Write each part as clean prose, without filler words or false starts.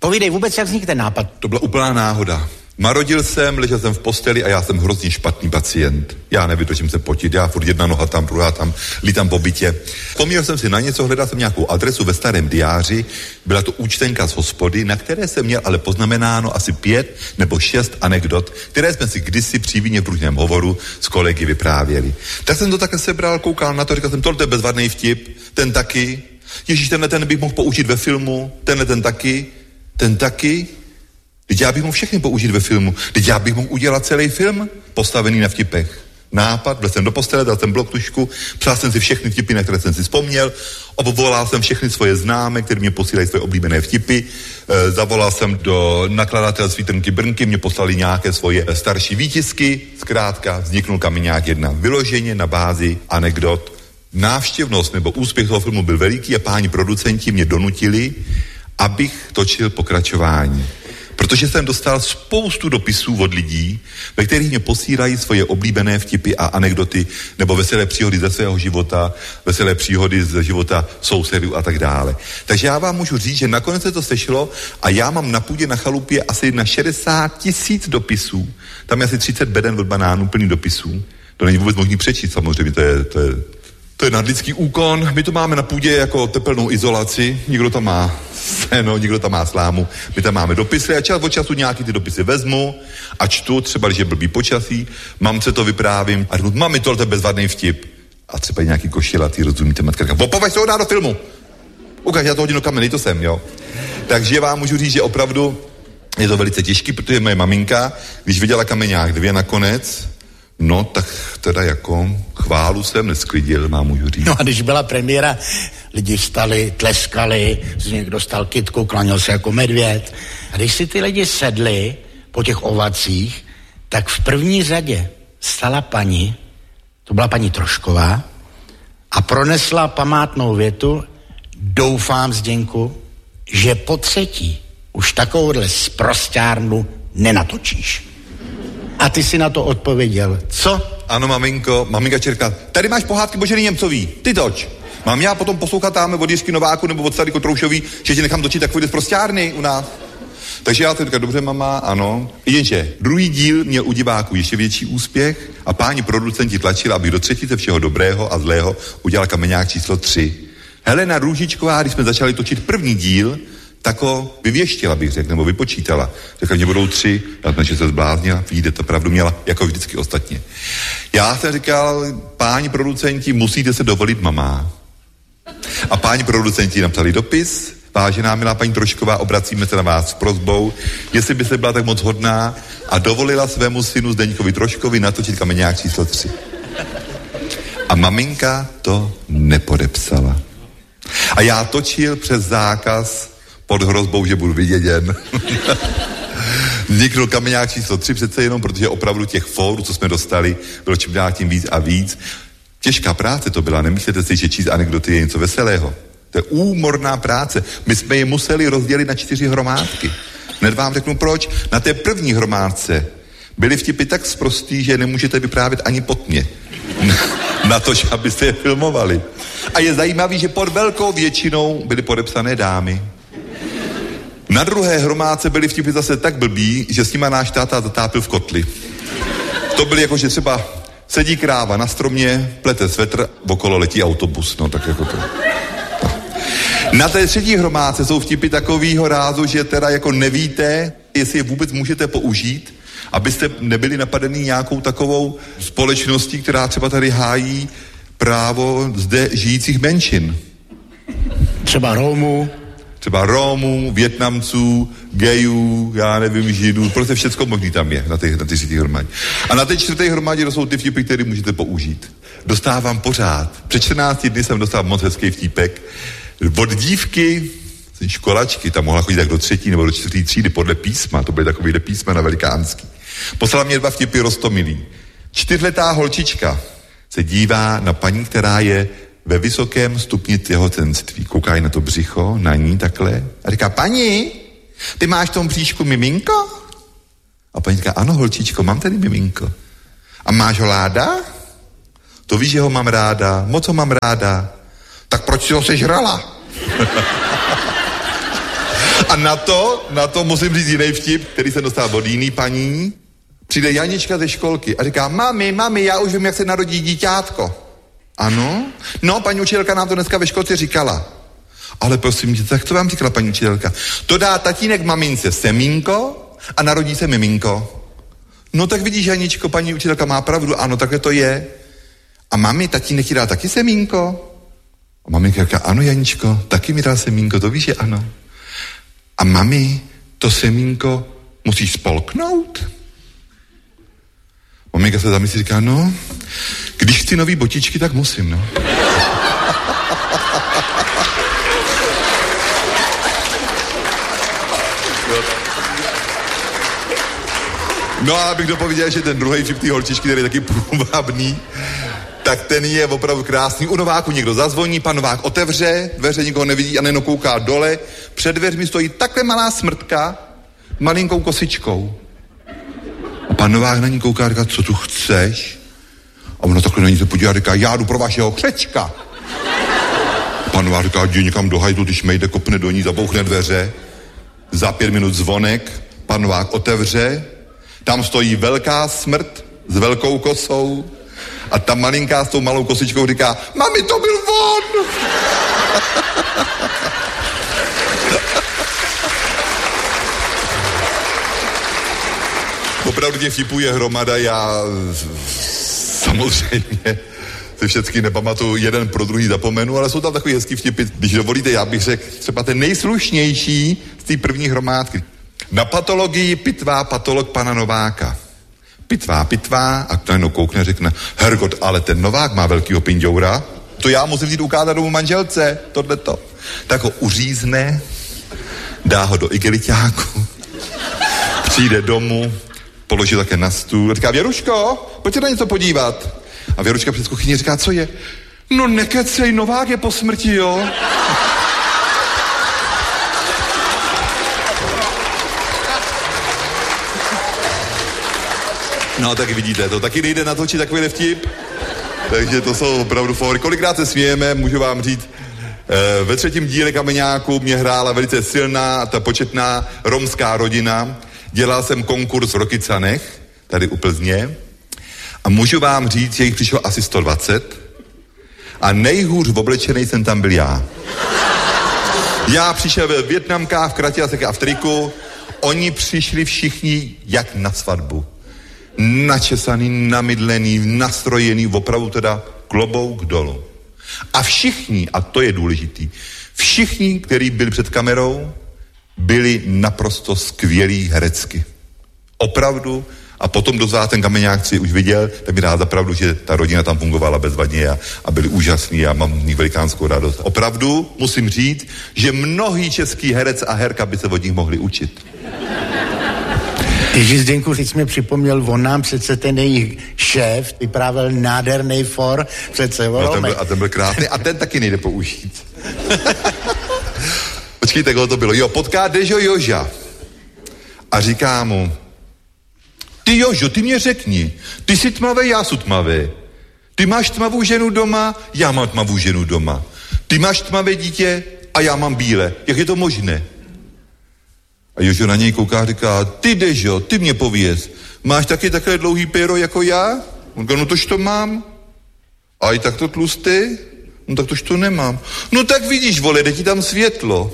Povídej vůbec, jak vznikl ten nápad. To byla úplná náhoda. Narodil jsem, ležel jsem v posteli a já jsem hrozně špatný pacient. Já nevytočím se potit, já furt jedna noha tam, druhá tam, lítám po bytě. Vzpomněl jsem si na něco, hledal jsem nějakou adresu ve starém diáři, byla to účtenka z hospody, na které jsem měl ale poznamenáno asi 5 nebo 6 anekdot, které jsme si kdysi při víně v družném hovoru s kolegy vyprávěli. Tak jsem to také sebral, koukal na to, říkal jsem, tohle je bezvadný vtip, ten taky. Ježíš, ten bych mohl použít ve filmu, ten taky. Teď já bych mohl všechny použít ve filmu. Teď já bych mohl udělat celý film postavený na vtipech. Nápad, byl jsem do postele, dal jsem blok, tužku, psal jsem si všechny vtipy, na které jsem si vzpomněl, obvolal jsem všechny svoje známé, které mě posílají svoje oblíbené vtipy, zavolal jsem do nakladatelství Trnky Brnky, mě poslali nějaké svoje starší výtisky, zkrátka vzniknul Kameňák 1 vyloženě na bázi anekdot. Návštěvnost nebo úspěch toho filmu byl veliký a páni producenti mě donutili, abych točil pokračování. Protože jsem dostal spoustu dopisů od lidí, ve kterých mě posílají svoje oblíbené vtipy a anekdoty nebo veselé příhody ze svého života, veselé příhody ze života sousedů a tak dále. Takže já vám můžu říct, že nakonec se to sešlo a já mám na půdě na chalupě asi na 60 000 dopisů. Tam je asi 30 beden od banánů plný dopisů. To není vůbec možný přečíst samozřejmě, to je nadlidský úkon. My to máme na půdě jako tepelnou izolaci. Někdo tam má seno, někdo tam má slámu. My tam máme dopisy a čas od času nějaký ty dopisy vezmu a čtu, třeba když je blbý počasí, mamce to vyprávím a řeknu, mami, tohle je bezvadný vtip. A třeba nějaký košilatý, rozumíte, matka říká, považ se ho dá do filmu. Ukaž, já to hodím do kameny, to jsem, jo. Takže vám můžu říct, že opravdu je to velice těžký, protože moje maminka, když viděla Kameňák 2 nakonec, no, tak teda jako chválu jsem nesklidil, mám můžu říct. No a když byla premiéra, lidi vstali, tleskali, někdo dostal kytku, klanil se jako medvěd. A když si ty lidi sedli po těch ovacích, tak v první řadě stala paní, to byla paní Trošková, a pronesla památnou větu, doufám, Zděňku, že po třetí už takovouhle sprosťárnu nenatočíš. A ty si na to odpověděl. Co? Ano, maminka čerka. Tady máš pohádky Boženy Němcový. Ty toč. Mám já potom poslouchat tam od Jiřky Nováku nebo od Sary Kotroušový, že tě nechám točit takový z prostárny u nás. Takže já říkám, dobře, mama, ano. Jenže druhý díl měl u diváků ještě větší úspěch a páni producenti tlačili, aby do třetice všeho dobrého a zlého udělal Kameňák číslo 3. Helena Růžičková, když jsme začali točit první díl, tak ho vyvěštila, bych řekl, nebo vypočítala. Řekla, že budou 3, já jsem, že se zbláznila, vyjde, to pravdu měla, jako vždycky ostatně. Já jsem říkal, páni producenti, musíte se dovolit, mama. A páni producenti napsali dopis, vážená milá paní Trošková, obracíme se na vás s prosbou, jestli by se byla tak moc hodná a dovolila svému synu Zdeňkovi Troškovi natočit Kameňák číslo 3. A maminka to nepodepsala. A já točil přes zákaz pod hrozbou, že budu vyděděn. Vzniknul Kameňák číslo 3 přece jenom, protože opravdu těch fórů, co jsme dostali, bylo čím dál tím víc a víc. Těžká práce to byla, nemyslete si, že číst anekdoty je něco veselého. To je úmorná práce. My jsme je museli rozdělit na 4 hromádky. Hned vám řeknu proč. Na té první hromádce byly vtipy tak sprostý, že nemůžete vyprávět ani po tmě. Na to, že abyste je filmovali. A je zajímavý, že pod velkou většinou byly podepsané dámy. Na druhé hromádce byly vtipy zase tak blbý, že s nima náš táta zatápil v kotli. To byly jako, že třeba sedí kráva na stromě, plete svetr, okolo letí autobus, no tak jako to. Na té třetí hromádce jsou vtipy takovýho rázu, že teda jako nevíte, jestli je vůbec můžete použít, abyste nebyli napadení nějakou takovou společností, která třeba tady hájí právo zde žijících menšin. Třeba Rómů, Vietnamců, gejů, já nevím, Židů, prostě všecko možný tam je na té třetí hromadě. A na té čtvrté hromadě to jsou ty vtipy, které můžete použít. Dostávám pořád. Před 14 dny jsem dostal moc hezký vtípek. Od dívky, školačky, tam mohla chodit tak do 3. nebo do 4. třídy podle písma, to byly takovýhle písmena velikánský. Poslala mě 2 vtipy roztomilý. 4letá holčička se dívá na paní, která je ve vysokém stupni těhotenství. Kouká na to břicho, na ní takhle. A říká, paní, ty máš v tom bříšku miminko? A paní říká, ano, holčičko, mám tady miminko. A máš ho ráda? To víš, že ho mám ráda, moc ho mám ráda. Tak proč si ho sežrala? A na to musím říct jiný vtip, který jsem dostal od jiný paní. Přijde Janička ze školky a říká, mami, já už vím, jak se narodí díťátko. Ano? No, paní učitelka nám to dneska ve školce říkala. Ale prosím tě, tak to vám říkala paní učitelka. To dá tatínek mamince semínko a narodí se miminko. No tak vidíš, Janičko, paní učitelka má pravdu, ano, takhle to je. A mami, tatínek ti dá taky semínko? A maminka říká, ano, Janičko, taky mi dal semínko, to víš, že ano. A mami, to semínko musíš spolknout? Maminka se zamyslí, říká, no, když chci nový botičky, tak musím, no. No a abych dopověděl, že ten druhý vtip té holčičky, který je taky průvabný, tak ten je opravdu krásný. U Nováku někdo zazvoní, pan Novák otevře, dveře nikoho nevidí a nejen kouká dole. Před dveřmi stojí takhle malá smrtka malinkou kosičkou. A pan Novák na ní kouká a říká, co tu chceš? A ono takhle na ní se podívá a říká, já jdu pro vašeho křečka. A pan Novák říká, jdi někam do hajzlu, když mejde, kopne do ní, zabouchne dveře. Za 5 minut zvonek, pan Novák otevře, tam stojí velká smrt s velkou kosou a ta malinká s tou malou kosičkou říká, mami, to byl on! Opravdu těch vtipů je hromada, já samozřejmě se všechny nepamatuju, jeden pro druhý zapomenu, ale jsou tam takový hezký vtipy. Když dovolíte, já bych řekl třeba ten nejslušnější z té první hromádky. Na patologii pitvá patolog pana Nováka. Pitvá a to jenom koukne a řekne, hergot, ale ten Novák má velkýho pinďoura, to já musím jít ukázat domů manželce, tohleto. Tak ho uřízne, dá ho do igeliťáku, přijde domů, položí také na stůl a říká, Věruško, pojď se na něco podívat. A Věruška přes kuchyni říká, co je? No nekecej, Novák je po smrti, jo? No, tak vidíte, to taky nejde natočit takovýhle vtip. Takže to jsou opravdu fóry. Kolikrát se smějeme, můžu vám říct, ve 3. díle Kameňáku mě hrála velice silná, ta početná romská rodina. Dělal jsem konkurs v Rokycanech, tady u Plzně. A můžu vám říct, že jich přišlo asi 120. A nejhůř oblečený jsem tam byl já. Já přišel ve Vietnamkách, v kraťasech a v triku. Oni přišli všichni jak na svatbu. Načesaný, namydlený, nastrojený, opravdu teda klobouk dolů. A všichni, a to je důležitý, všichni, kteří byli před kamerou, byli naprosto skvělí herecky. Opravdu. A potom, kdo z vás ten Kameňák si už viděl, tak mi dá za pravdu, že ta rodina tam fungovala bezvadně a byli úžasní a mám v nich velikánskou radost. Opravdu musím říct, že mnohý český herec a herka by se od nich mohli učit. Ježíš Zdenku, teď jsi mi připomněl, on nám přece ten jejich šéf vyprávěl nádherný for, přece no, ten byl krásný a ten taky nejde použít. Počkejte, koho to bylo. Jo, potká Dežo Joža a říká mu, ty Jožo, ty mě řekni, ty jsi tmavý, já jsem tmavý. Ty máš tmavou ženu doma, já mám tmavou ženu doma. Ty máš tmavé dítě a já mám bílé. Jak je to možné? A Jožo na něj kouká a říká, ty Dežo, ty mě pověz, máš taky takové dlouhý péro jako já? On říká, no tož to mám. A i tak to tlustý? No tak tož to nemám. No tak vidíš, vole, jde ti tam světlo.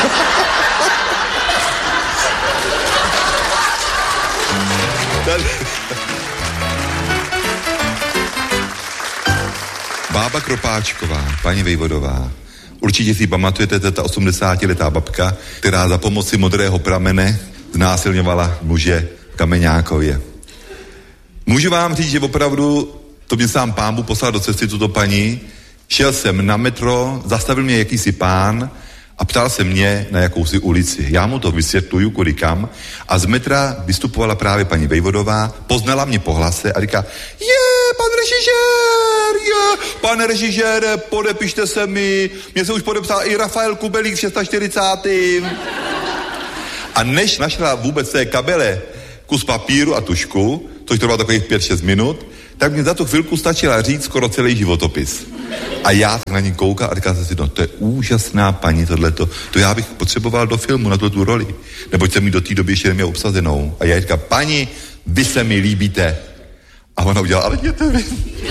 Bába Kropáčková, paní Vejvodová. Určitě si pamatujete, to je ta 80letá babka, která za pomoci modrého pramene znásilňovala muže Kameňákově. Můžu vám říct, že opravdu to mě sám Pán Bůh poslal do cesty tuto paní. Šel jsem na metro, zastavil mě jakýsi pán a ptal se mě na jakousi ulici. Já mu to vysvětluju, kudy kam. A z metra vystupovala právě paní Vejvodová, poznala mě po hlase a říká, pan režisér, pane režisére, podepište se mi, mně se už podepsal i Rafael Kubelík v 640. A než našla vůbec té kabele kus papíru a tušku, což trvalo takových 5-6 minut, tak mě za tu chvilku stačila říct skoro celý životopis. A já tak na ní koukal a říkal jsem si, no to je úžasná paní tohleto, to já bych potřeboval do filmu na tu roli, neboť jsem mi do té doby ještě neměl obsazenou. A já říkal, paní, vy se mi líbíte. A ona udělala, ale jděte vy.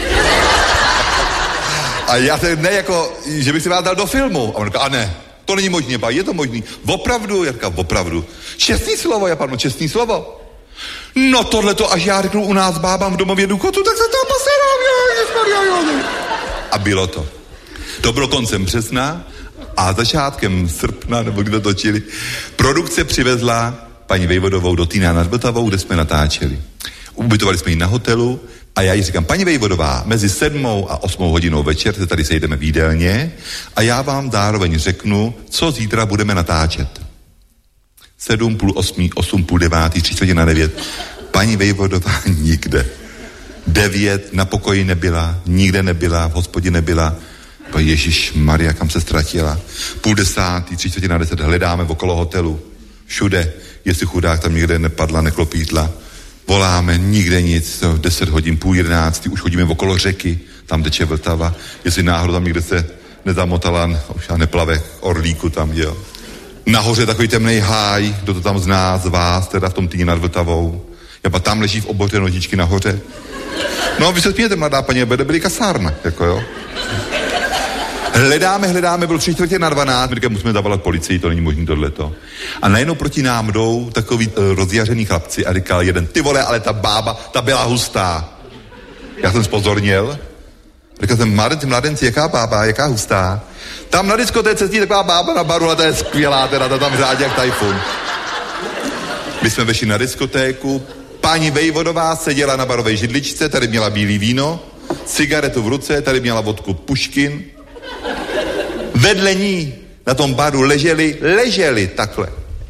A já teď ne jako, že bych si vás dal do filmu. A on říkal, a ne, to není možné, je to možný. Opravdu? Já říkal, opravdu. Čestný slovo, já panu, čestný slovo. No tohleto, až já řeknu u nás bábám v domově důchodců, tak se tam poserám. A bylo to. To bylo koncem března a začátkem srpna, nebo kde točili, produkce přivezla paní Vejvodovou do Týna nad Vltavou, kde jsme natáčeli. Ubytovali jsme ji na hotelu a já jí říkám, paní Vejvodová, mezi 7 a 8 hodinou večer se tady sejdeme v jídelně a já vám zároveň řeknu, co zítra budeme natáčet. 7, půl 8, 8, půl 9, 8:45. Paní Vejvodová nikde. 9 na pokoji nebyla, nikde nebyla, v hospodě nebyla. Ježíš Maria, kam se ztratila. 9:30, 9:45 hledáme okolo hotelu. Všude, jestli chudák tam někde nepadla, neklopítla. Voláme, nikde nic, 10 hodin, 10:30, už chodíme okolo řeky, tam teče Vltava. Jestli náhodou tam někde se nezamotala, už neplave orlíku tam, jo. Nahoře takový temnej háj, kdo to tam zná z vás, teda v tom Týně nad Vltavou. Jaba tam leží v oboře nožičky nahoře. No, vy se smějete, mladá paní, byli kasárna, jako jo. Hledáme, bylo 11:45, my říkám, musíme zavolat policii, to není možný tohleto. A najednou proti nám jdou takový rozjařený chlapci a říkal jeden, ty vole, ale ta bába, ta byla hustá. Já jsem zpozorněl, říkal jsem, mladenci, jaká bába, jaká hustá? Tam na diskotéce sedí taková bába na baru, ale ta je skvělá, teda ta tam řádí jak tajfun. My jsme vešli na diskotéku, paní Vejvodová seděla na barové židličce, tady měla bílý víno, cigaretu v ruce, tady měla vodku Puškin. Vedle ní na tom baru leželi takhle.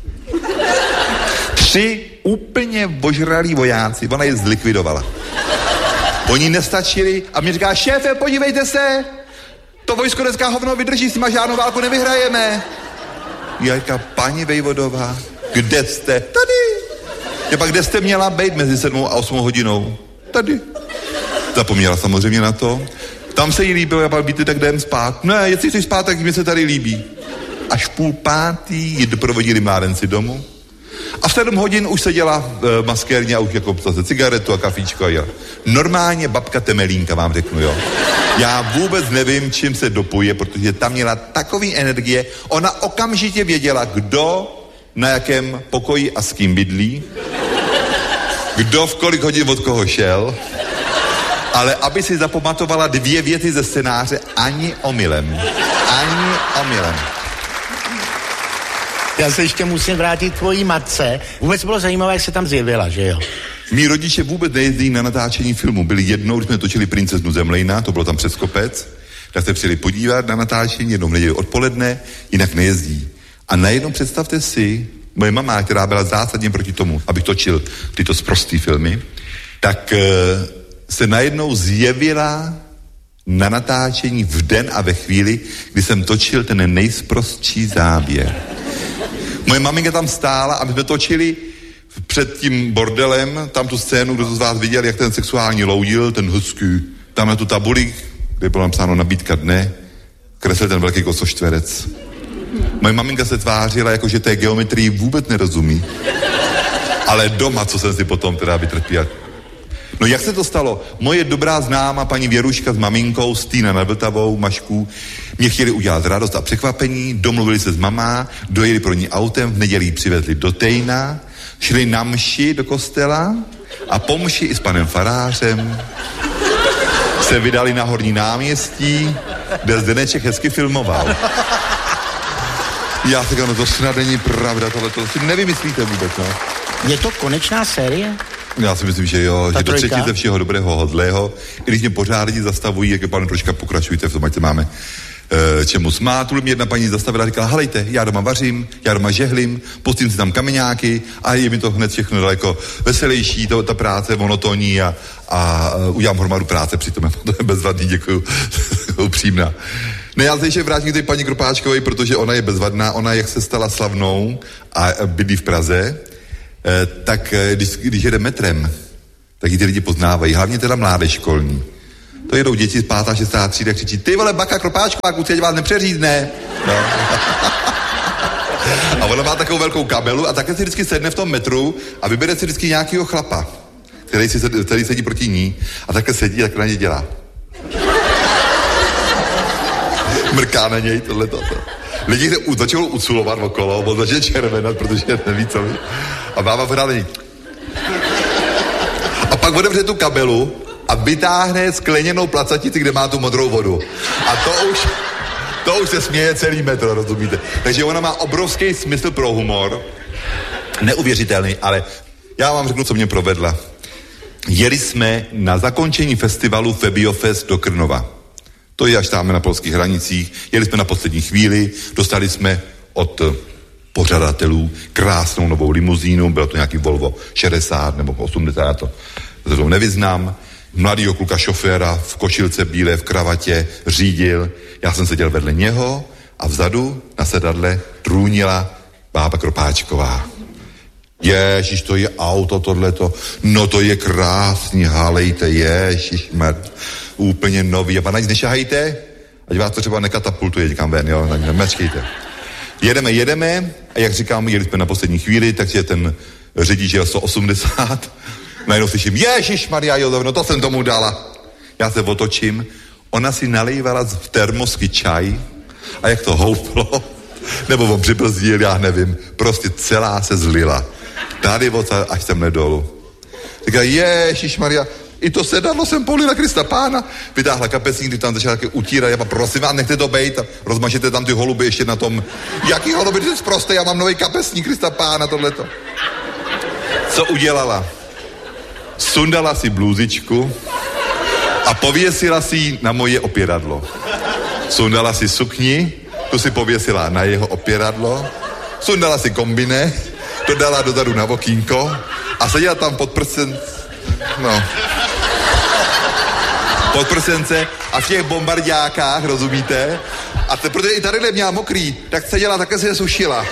3 úplně ožralí vojáci, ona je zlikvidovala. Oni nestačili a mě říká, šéfe, podívejte se, to vojsko dneska hovno vydrží, s nima žádnou válku nevyhrajeme. Já říkám, paní Vejvodová, kde jste? Tady. Já pak, kde jste měla být mezi 7 a 8 hodinou? Tady. Zapomněla samozřejmě na to. Tam se jí líbilo, já pak víte, tak jdem spát. Ne, jestli chceš spát, tak mi se tady líbí. Až 4:30 ji doprovodili mládenci domů. A v 7 hodin už seděla v maskérně a už jako zase cigaretu a kafíčko. Jo. Normálně babka Temelínka, vám řeknu, jo. Já vůbec nevím, čím se dopuje, protože tam měla takový energie. Ona okamžitě věděla, kdo na jakém pokoji a s kým bydlí, kdo v kolik hodin od koho šel, ale aby si zapamatovala 2 věty ze scénáře, ani omylem. Ani omylem. Já se ještě musím vrátit tvojí matce. Vůbec bylo zajímavé, jak se tam zjevila, že jo? Mí rodiče vůbec nejezdí na natáčení filmu. Byli jednou, když jsme točili Princeznu Zemlejna, to bylo tam přes kopec, tak se přijeli podívat na natáčení, jednou v neděli odpoledne, jinak nejezdí. A najednou představte si, moje mama, která byla zásadně proti tomu, abych točil tyto sprostý filmy, tak se najednou zjevila na natáčení v den a ve chvíli, kdy jsem točil ten nejsprostší záběr. Moje maminka tam stála a my jsme točili před tím bordelem, tam tu scénu, kdo to z vás viděl, jak ten sexuální loudil, ten husky, tam na tu tabuli, kde bylo napsáno nabídka dne, kreslil ten velký kosoštverec. Moje maminka se tvářila, jako že té geometrii vůbec nerozumí. Ale doma, co jsem si potom teda vytrpěl. No jak se to stalo? Moje dobrá známa paní Věruška s maminkou z Týna nad Vltavou, Mašku, mě chtěli udělat radost a překvapení, domluvili se s mamá, dojeli pro ní autem, v neděli ji přivezli do Tejna, šli na mši do kostela a po mši i s panem farářem se vydali na Horní náměstí, kde Zdeneček hezky filmoval. Já si říkám, no to snad není pravda, tohleto si nevymyslíte vůbec, no. Je to konečná série? Já si myslím, že jo, že do třetice všeho dobrého, hodlého. I když mě pořád lidi zastavují, jak je pane, troška pokračujte v tom, ať se máme čemu smát. Tu mě jedna paní zastavila a říkala, helejte, já doma vařím, já doma žehlím, pustím si tam kameňáky a je mi to hned všechno daleko veselější, ta práce monotónní a udělám hromadu práce přitom. To je bezvadný, děkuju, upřímná. Ne, já se ještě vrátím k té paní Kropáčkové, protože ona je bezvadná, ona jak se stala slavnou a bydlí v Praze, tak když jede metrem, tak ji ty lidi poznávají, hlavně teda mládež školní. To jedou děti z 5. a 6. třídy a křičí, ty vole, Baka Kropáčková, kluci, ať vás nepřeřídne. No. A ona má takovou velkou kabelu a také si vždycky sedne v tom metru a vybere si vždycky nějakýho chlapa, který sedí proti ní a takhle sedí a tak na ně dělá. Mrká na něj tohleto. Lidi se začalo uculovat okolo, on začne červenat, protože neví co ví. A bába pořád není. A pak otevře tu kabelu a vytáhne skleněnou placatici, kde má tu modrou vodu. A to už se směje celý metro, rozumíte? Takže ona má obrovský smysl pro humor. Neuvěřitelný, ale já vám řeknu, co mě provedla. Jeli jsme na zakončení festivalu Febiofest do Krnova. To je až tam na polských hranicích. Jeli jsme na poslední chvíli, dostali jsme od pořadatelů krásnou novou limuzínu, bylo to nějaký Volvo 60 nebo 80, to nevyznám. Mladýho kluka šoféra v košilce bílé, v kravatě, řídil. Já jsem seděl vedle něho a vzadu na sedadle trůnila bába Kropáčková. Ježiš, to je auto tohleto, no to je krásný, hálejte, ježišmar, úplně nový. A pana nic nešahajte, ať vás to třeba nekatapultuje někam ven, jo, nemečkejte. Jedeme a jak říkám, jeli jsme na poslední chvíli, takže ten řidič jel 180, najednou slyším, ježišmarja, jo, no to jsem tomu dala. Já se otočím, ona si nalejvala v termosky čaj a jak to houplo, nebo on přibrzdil, já nevím, prostě celá se zlila. Tady až semhle dolů. Říká, ježišmarja, i to sedadlo jsem polila Krista Pána. Vytáhla kapesník, kdy tam začala taky utírat. Já prosím vás, nechte to bejt a rozmažete tam ty holuby ještě na tom. Jaký holuby, ty jsi prostý, já mám nový kapesník Krista Pána, tohleto. Co udělala? Sundala si blůzičku a pověsila si ji na moje opěradlo. Sundala si sukni, tu si pověsila na jeho opěradlo, sundala si kombine, to dala dozadu na okýnko a seděla tam pod prsence a v těch bombardákách, rozumíte? A protože i tadyhle měla mokrý, tak seděla, takhle se je sušila.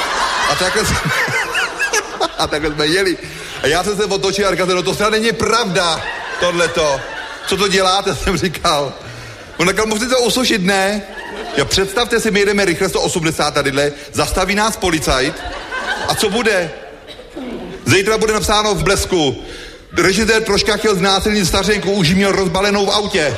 A takhle jsme jeli. A já jsem se otočil a říkal, no to snad není pravda, tohleto. Co to děláte, jsem říkal. On říkal, musíte to usušit, ne? Já představte si, my jedeme rychle 180 tadyhle, zastaví nás policajt a co bude? Zítra bude napsáno v Blesku. Režisér troška chtěl znásilnit stařenku, už ji měl rozbalenou v autě.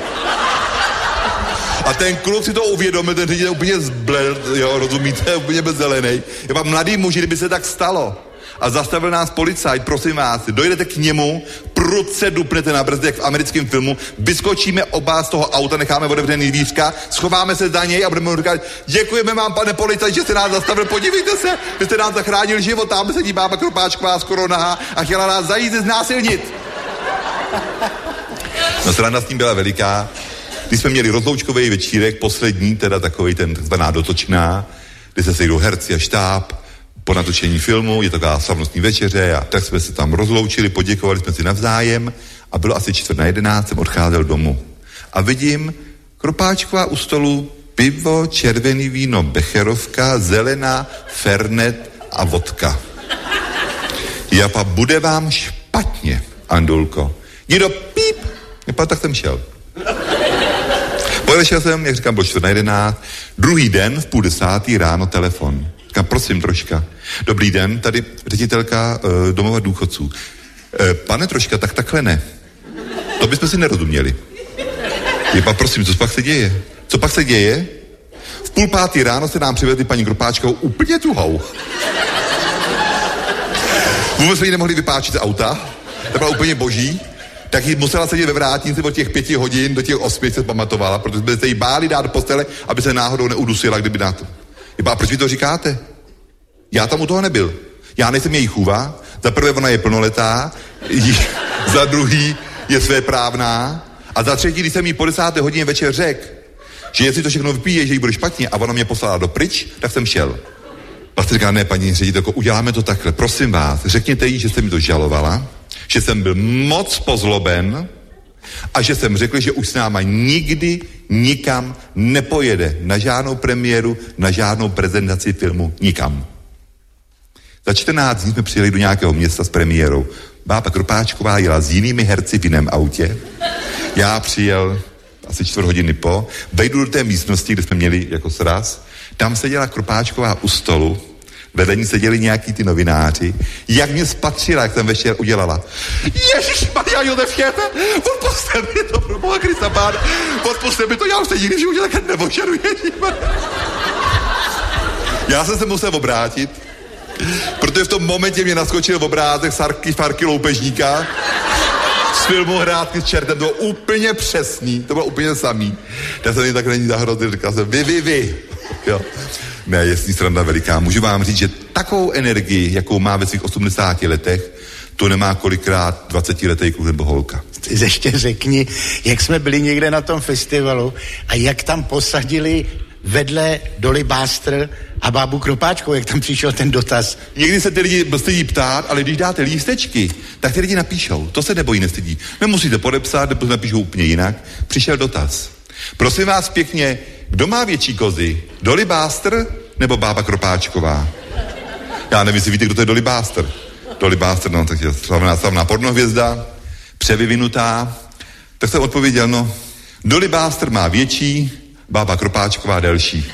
A ten kluk si to uvědomil, ten ředitel úplně zbled, jo, rozumíte, úplně bezzelenej. Je pak mladý muž, kdyby se tak stalo. A zastavil nás policajt, prosím vás, dojdete k němu, prudce dupnete na brzdy, jak v americkém filmu, vyskočíme oba z toho auta, necháme otevřený dvířka, schováme se za něj a budeme mu říkat, děkujeme vám, pane policajt, že jste nás zastavil, podívejte se, vy jste nám zachránil život, tam sedí bába Kropáčková skoro nahá a chtěla nás zajít znásilnit. No sranda s tím byla veliká. Když jsme měli rozloučkový večírek, poslední, teda takovej ten takzvaná dotočná, kdy se sejdou herci a štáb, po natočení filmu, je to taková slavnostní večeře a tak jsme se tam rozloučili, poděkovali jsme si navzájem a bylo asi 10:45, jsem odcházel domů. A vidím Kropáčková u stolu, pivo, červený víno, becherovka, zelená, fernet a vodka. Japa, bude vám špatně, Andulko. Někdo píp, tak jsem šel. Podešel jsem, jak říkám, bylo 10:45, druhý den v 9:30 ráno telefon. Říkám, prosím troška. Dobrý den, tady ředitelka domova důchodců. Pane troška, tak takhle ne. To bychom si nerozuměli. Jepa, prosím, co pak se děje? Co pak se děje? V 4:30 ráno se nám přivedli paní Kropáčkovou úplně tuhou. Vůbec jsme ji nemohli vypáčit z auta. To byla úplně boží. Tak jí musela sedět ve vrátnici od těch 5 hodin do těch 8 se pamatovala, protože jsme se jí báli dát do postele, aby se náhodou neudusila, kdyby na to. Jepa, proč vy to říkáte? Já tam u toho nebyl. Já nejsem její chůva. Za prvé ona je plnoletá, za druhý je svéprávná a za třetí, když jsem jí po 10. hodině večer řekl, že jestli to všechno vypije, že jí bude špatně a ona mě poslala do pryč, tak jsem šel. Pak říká, ne, paní ředitelko, uděláme to takhle. Prosím vás, řekněte jí, že jste mi to žalovala, že jsem byl moc pozloben a že jsem řekl, že už s náma nikdy nikam nepojede. Na žádnou premiéru, na žádnou prezentaci filmu, nikam. Za 14 dní jsme přijeli do nějakého města s premiérou. Bába Kropáčková jela s jinými herci v jiném autě. Já přijel asi 4 hodiny po, vejdu do té místnosti, kde jsme měli jako sraz, tam seděla Kropáčková u stolu, vedle ní seděli nějaký ty novináři, jak mě spatřila, jak jsem večer udělala. Ježišmarja, Josefě, odpuste mi to, pro boha Krista pána, odpuste mi to, já už se nikdy v životě také nemožeru, ježišmarja. Já jsem se musel obrátit, protože v tom momentě mě naskočil obrázek Farky loupežníka z filmu Hrátky s čertem, to bylo úplně přesný, to bylo úplně samý. Já jsem jí tak není zahrozil, říkal jsem, vy. Jo. Ne, je s ní sranda veliká. Můžu vám říct, že takovou energii, jakou má ve svých 80 letech, to nemá kolikrát 20letý kluk nebo holka. Ty ještě řekni, jak jsme byli někde na tom festivalu a jak tam posadili vedle Dolly Buster a bábu Kropáčkovou, jak tam přišel ten dotaz. Někdy se ty lidi stydí ptát, ale když dáte lístečky, tak ty lidi napíšou. To se nebojí, nestydí. Nemusíte podepsat, nebo napíšou úplně jinak. Přišel dotaz. Prosím vás pěkně, kdo má větší kozy? Dolly Buster nebo bába Kropáčková? Já nevím, jestli víte, kdo to je Dolly Buster. Dolly Buster, no, tak je slavná pornohvězda, převyvinutá. Tak jsem odpověděl, no, Dolly Buster má větší, bába Kropáčková delší.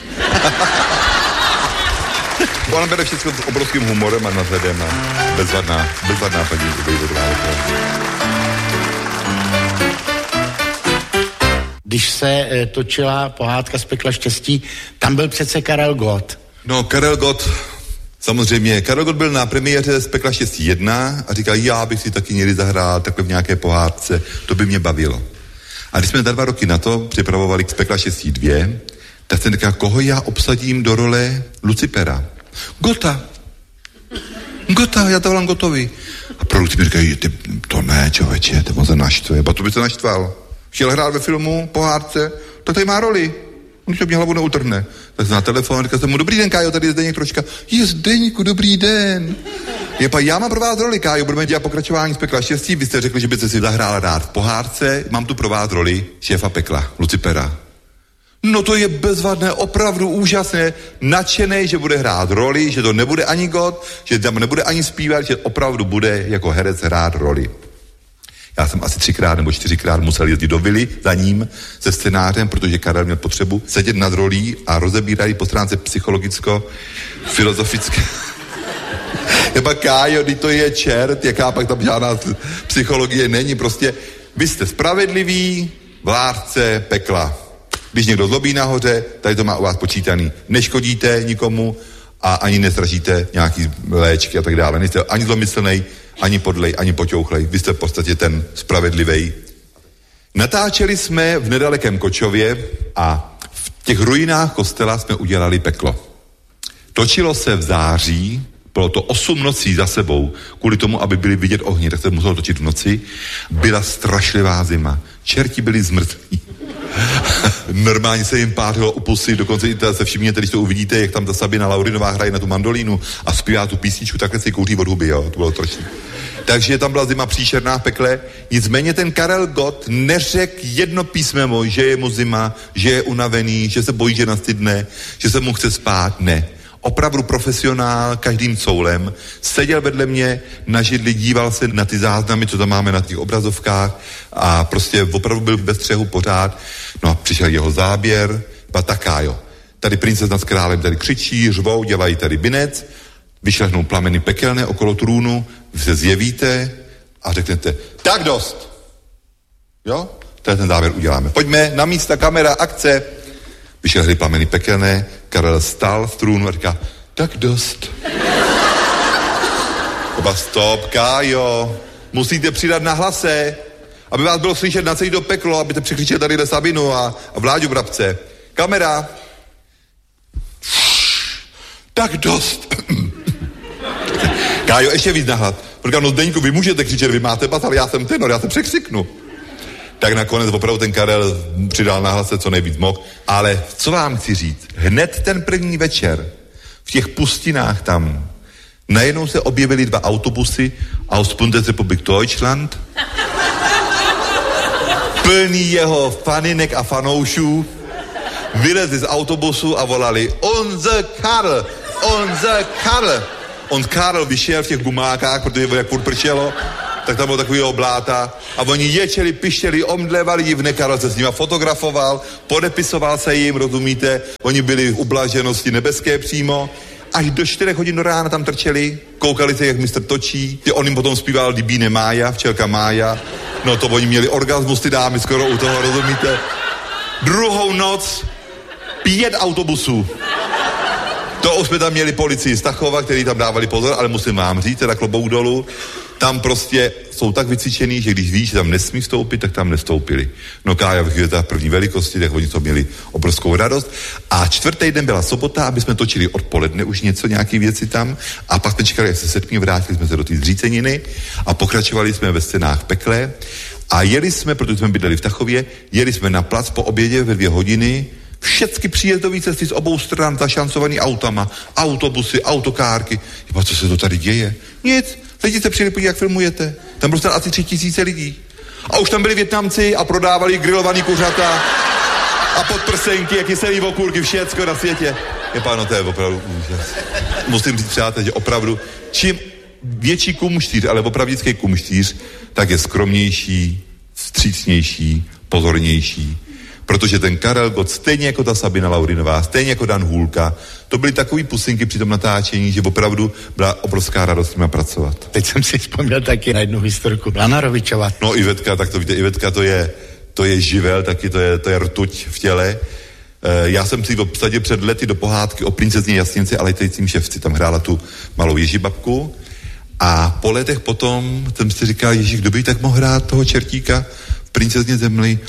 Ona bere všechno s obrovským humorem a nadhledem a bezvadná paní. Když se točila pohádka z Pekla štěstí, tam byl přece Karel Gott. No, Karel Gott, samozřejmě. Karel Gott byl na premiéře z Pekla štěstí 1 a říkal, já bych si taky někdy zahrál takhle v nějaké pohádce, to by mě bavilo. A když jsme 2 roky na to připravovali k Pekla štěstí 2, tak jsem říkal, koho já obsadím do role Lucipera? Gota, já to volám Gotovi. A producenti mi říkají, to ne, člověče, to moc naštve. To by se naštval. Chtěl hrát ve filmu, pohádce, tak tady má roli. On to mě hlavu neutrhne. Tak jsem na telefon, říkal jsem mu, dobrý den, Kájo, tady je Zdeněk Troška. Je Zdeňku, dobrý den. Já mám pro vás roli, Kájo, budeme dělat pokračování z Pekla štěstí. Vy jste řekli, že byste si zahrál rád v pohádce. Mám tu pro vás roli šéfa pekla, Lucipera. No to je bezvadné, opravdu úžasné, nadšenej, že bude hrát roli, že to nebude ani Gott, že tam nebude ani zpívat, že opravdu bude jako herec hrát roli. Já jsem asi 3krát nebo 4krát musel jezdit do vily za ním se scénářem, protože Karel měl potřebu sedět nad rolí a rozebírat po stránce psychologicko-filozofické. Nebo Kájo, když to je čert, jaká pak tam žádná psychologie není, prostě vy jste spravedliví, vládce pekla. Když někdo zlobí nahoře, tady to má u vás počítaný. Neškodíte nikomu a ani nestražíte nějaký léčky a tak dále. Nejste ani zlomyslnej, ani podlej, ani poťouchlej. Vy jste v podstatě ten spravedlivej. Natáčeli jsme v nedalekém Kočově a v těch ruinách kostela jsme udělali peklo. Točilo se v září, bylo to 8 nocí za sebou, kvůli tomu, aby byly vidět ohně, tak se muselo točit v noci. Byla strašlivá zima. Čerti byli zmrzlí. Normálně se jim pářilo u pusy, dokonce i se všimněte, když to uvidíte, jak tam ta Sabina Laurinová hraje na tu mandolínu a zpívá tu písničku, takhle si kouří od huby, jo, to bylo strašný. Takže tam byla zima příšerná v pekle, nicméně ten Karel Gott neřekl jedno písmeno, že je mu zima, že je unavený, že se bojí, že nastydne, že se mu chce spát, ne. Opravdu profesionál, každým coulem, seděl vedle mě na židli, díval se na ty záznamy, co tam máme na těch obrazovkách a prostě opravdu byl bez střehu pořád. No a přišel jeho záběr, taká jo. Tady princezna s králem tady křičí, řvou, dělají tady binec, vyšlehnou plameny pekelné okolo trůnu, vy se zjevíte a řeknete, tak dost. Jo? To je ten záběr uděláme. Pojďme, na místa, kamera, akce. Vyšlehly plameny pekelné, Karel stál z trůnu a říká, tak dost. Oba stop, Kájo, musíte přidat na hlase, aby vás bylo slyšet na celý do peklo, abyste překřičeli tady Sabinu a Vláďu Brabce. Kamera. Tak dost. Kájo, ještě víc nahlad. Říkám, no Zdeňku, vy můžete křičet, vy máte pas, ale já jsem tenor, já se překřiknu. Tak nakonec opravdu ten Karel přidal na hlase co nejvíc mohl. Ale co vám chci říct? Hned ten první večer v těch pustinách tam najednou se objevily 2 autobusy aus Bundesrepublik Deutschland plný jeho faninek a fanoušů vylezli z autobusu a volali Unser Karl! Unser Karl! On Karl vyšel v těch gumákách, protože jak furt pršelo, tak tam bylo takovýho bláta a oni ječeli, pištěli, omdlevali divné, Karel se s nima fotografoval, podepisoval se jim, rozumíte, oni byli v ublaženosti nebeské přímo, až do 4 hodin do rána tam trčeli, koukali se, jak mistr točí, on jim potom zpíval Libíne Mája, včelka Mája, no to oni měli orgasmus, ty dámy skoro u toho, rozumíte. Druhou noc 5 autobusů. To už jsme tam měli policii z Tachova, který tam dávali pozor, ale musím vám říct, teda klobouk dolů, tam prostě jsou tak vycvičený, že když víš, že tam nesmí vstoupit, tak tam nestoupili. No Kája v první velikosti, tak oni to měli obrovskou radost. A 4. den byla sobota, aby jsme točili odpoledne už něco, nějaký věci tam. A pak jsme čekali, jak se setmě, vrátili jsme se do té Zříceniny a pokračovali jsme ve scénách v Pekle. A jeli jsme, protože jsme bydleli v Tachově, jeli jsme na plac po obědě ve 2 hodiny, všechny příjezdové cesty z obou stran zašancovaný autama, autobusy, autokárky. Jeba, co se to tady děje? Nic, lidi se přijeli podívat, jak filmujete. Tam bylo asi 3000 lidí. A už tam byli Vietnamci a prodávali grilovaný kuřata a podprsenky, jak kyselý okurky, všecko na světě. Jeba, no to je opravdu úžas. Musím říct, přátelé, že opravdu, čím větší kumštíř, ale opravdický kumštíř, tak je skromnější, vstřícnější, pozornější. Protože ten Karel Gott, stejně jako ta Sabina Laurinová, stejně jako Dan Hůlka, to byly takový pusinky při tom natáčení, že opravdu byla obrovská radost s nimi pracovat. Teď jsem si vzpomněl taky na jednu historku. Lana Rovičová. No Ivetka, tak to víte, Ivetka to je živel, taky to je rtuť v těle. Já jsem si obsadil před lety do pohádky o princezně Jasněnce a letajícím ševci. Tam hrála tu malou Ježibabku. A po letech potom jsem si říkal, Ježíš, kdo by tak mohl hrát toho čertíka v princezně Zemli?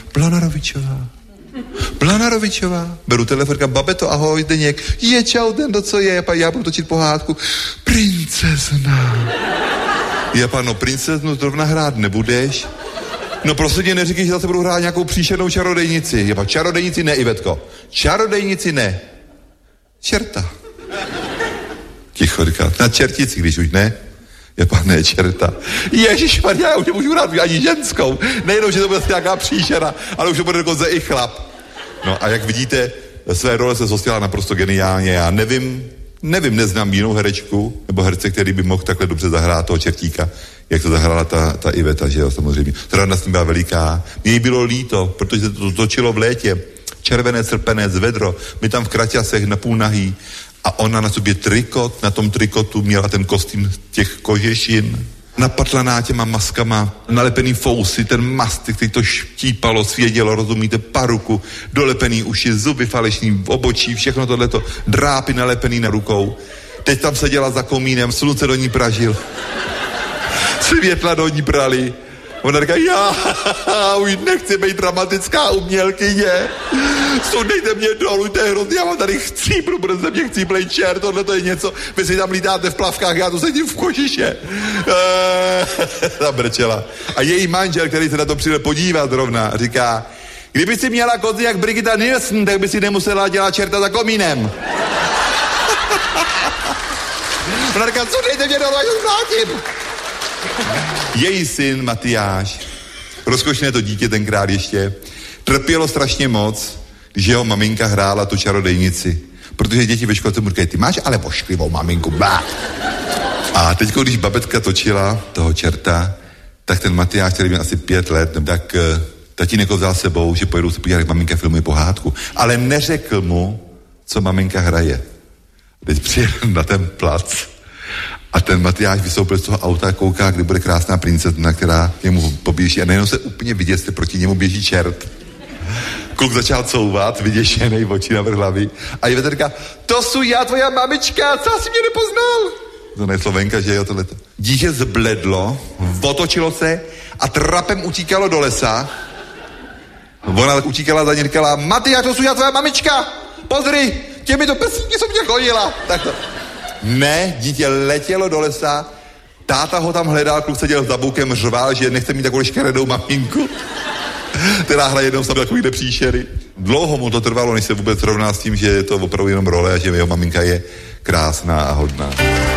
Blana Rovičová. Beru telefonka, babeto, ahoj, Deněk. Je, čau, den, to co je? Já budu točit pohádku. Princezna. No princeznu zrovna hrát nebudeš. No prostě tě neříkej, že zase budu hrát nějakou příšernou čarodejnici. Čarodejnici ne, Ivetko. Čarodejnici ne. Čerta. Ticho, říká, na čertici, když už ne. Ne, čerta. Ježišmarja, já už nemůžu hrát ani ženskou. Nejenom, že to bude nějaká příšera, ale už to bude dokonce i chlap. No a jak vidíte, své role se zhostila naprosto geniálně. Já neznám jinou herečku, nebo herce, který by mohl takhle dobře zahrát toho čertíka, jak to zahrála ta Iveta, že jo, samozřejmě. Ta rada s tím byla veliká. Mně jí bylo líto, protože se to točilo v létě. Červené srpenec, vedro, my tam v kraťasech napůl nahý. A ona na sobě trikot, na tom trikotu měla ten kostým těch kožešin, napatlaná těma maskama, nalepený fousy, ten masty, který to štípalo, svědělo, rozumíte, paruku, dolepený uši, zuby falešný v obočí, všechno tohleto, drápy nalepený na rukou. Teď tam seděla za komínem, slunce do ní pražil, světla do ní prali. Ona říká, já už nechci být dramatická umělkyně. Sundejte mě dolů, to je hrozný, já mám tady chcípnu, protože ze mě chcíplej čert, tohle to je něco, vy si tam lítáte v plavkách, já tu sedím v kožiše. Ta brčela. A její manžel, který se na to přijde podívat zrovna, říká, kdyby si měla kozy jak Brigitta Nielsen, tak by si nemusela dělat čerta za komínem. Ona říká, sundejte mě dolů, já to zvlátím. Její syn Matyáš, rozkošné to dítě tenkrát ještě, trpělo strašně moc, když jeho maminka hrála tu čarodejnici. Protože děti ve školce mu říkají, ty máš ale pošklivou maminku, blá. A teď, když babetka točila toho čerta, tak ten Matyáš, který měl asi 5 let, tak tatínek ho vzal sebou, že pojedou se podívat, jak maminka filmuje pohádku. Ale neřekl mu, co maminka hraje. Teď přijel na ten plac a ten Matyáš vystoupil z toho auta a kouká, kde bude krásná princezna, která němu poběží a nejenom se úplně vidět, že proti němu běží čert. Kluk začal couvat, vyděšenej, oči navrch hlavy. A Iveta říká, to jsou já, tvoja mamička, co jsi mě nepoznal? To je Slovenka, že jo, tohleto. Dítě zbledlo, otočilo se a trapem utíkalo do lesa. Ona utíkala za ní, říkala, Matyáš, to jsou já, tvoja mamička, pozri, těmito pesníky jsem tě chodila. Tak to. Ne, dítě letělo do lesa, táta ho tam hledal, kluk seděl za bukem, řval, že nechce mít takovou škaredou maminku, která hraje jednou sami takovýhle příšery. Dlouho mu to trvalo, než se vůbec rovná s tím, že je to opravdu jenom role a že jeho maminka je krásná a hodná.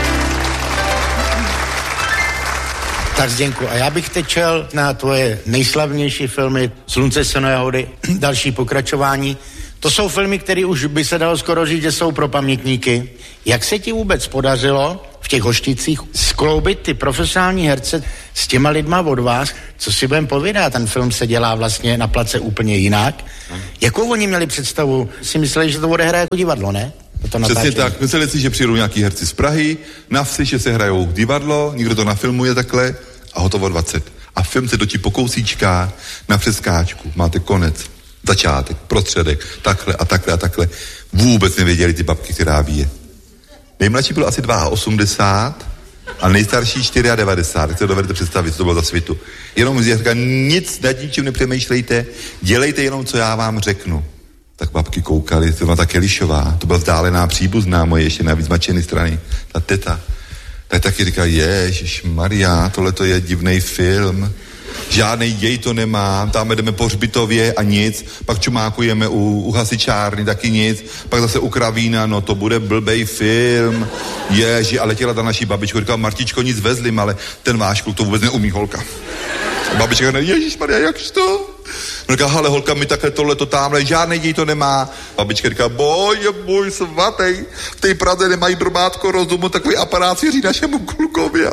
Tak Zdenku, a já bych teď šel na tvoje nejslavnější filmy Slunce, seno, jahody, další pokračování. To jsou filmy, které už by se dalo skoro říct, že jsou pro pamětníky. Jak se ti vůbec podařilo v těch Hošticích skloubit ty profesionální herce s těma lidma od vás, co si budeme povědat, ten film se dělá vlastně na place úplně jinak. Jakou oni měli představu? Si mysleli, že to odehraje jako divadlo, ne? Přesně tak, mysleli si, že přijdou nějaký herci z Prahy, na vsi, že se hrajou divadlo, někdo to nafilmuje takhle a hotovo 20. A film se točí po kousíčkách na přeskáčku. Máte konec, začátek, prostředek, takhle a takhle a takhle. Vůbec nevěděli ty babky, která ví. Nejmladší byl asi 82 a nejstarší 94. Tak se dovedete představit, co to bylo za svitu. Jenom říká, nic nad ničím nepřemýšlejte, dělejte jenom, co já vám řeknu. Tak babky koukali, to byla ta Kelišová, to byla vzdálená příbuzná moje, ještě navíc mačený strany, ta teta. Tak taky říkal, ježišmarja, tohle to je divnej film, žádnej děj to nemá, tam jdeme po hřbitově a nic, pak čumákujeme u hasičárny, taky nic, pak zase u Kravína, no to bude blbej film, a letěla ta naší babičko, říkala, Martičko, nic vezlim, ale ten váš kluk to vůbec neumí, holka. A babička říká, ježišmarja, jakž to? On říká, ale holka, mi takhle tohleto tamhle, žádnej děj to nemá. Babička říká, bože můj svatej, v té Praze nemají drobátko rozumu, takový aparát svěří našemu klukovi.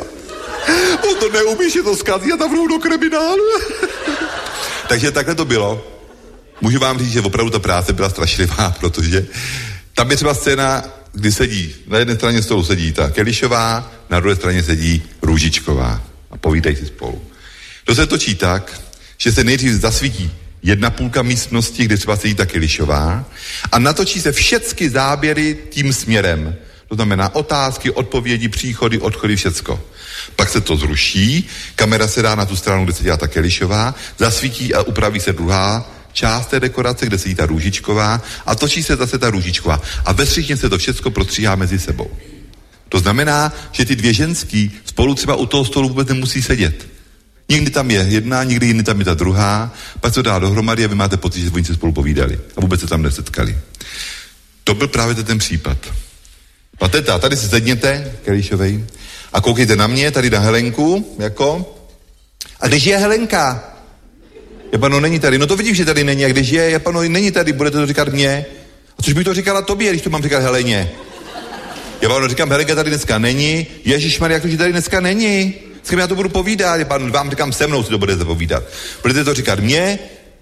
On to neumí, že to zkazí a tam jdou do kriminálu. Takže takhle to bylo. Můžu vám říct, že opravdu ta práce byla strašlivá, protože tam je třeba scéna, kdy sedí, na jedné straně stolu sedí ta Kelišová, na druhé straně sedí Růžičková a povídají si spolu. To se točí tak, že se nejdřív zasvítí 1/2 místnosti, kde třeba sedí ta Kelišová a natočí se všechny záběry tím směrem. To znamená otázky, odpovědi, příchody, odchody, všecko. Pak se to zruší, kamera se dá na tu stranu, kde se dělá ta Kelišová, zasvítí a upraví se druhá část té dekorace, kde sedí ta Růžičková a točí se zase ta Růžičková. A ve střižně se to všecko prostříhá mezi sebou. To znamená, že ty dvě ženský spolu třeba u toho stolu vůbec nemusí sedět. Někdy tam je jedna, někdy jiný tam je ta druhá, pak se dá dohromady a vy máte pocit, že oni se spolu povídali a vůbec se tam nesetkali. To byl právě ten případ. A teta, tady si sedněte, Kelišovej, a koukejte na mě, tady na Helenku, jako. A když je Helenka? No není tady. No to vidím, že tady není. A když je? No není tady, budete to říkat mně. A což bych to říkala tobě, když to mám říkat Heleně? No říkám, Helenka tady dneska není. Ježišmarja, jak to, že tady dneska není? S kým já to budu povídat? Vám říkám, se mnou si to budete povídat. Budete to říkat mně?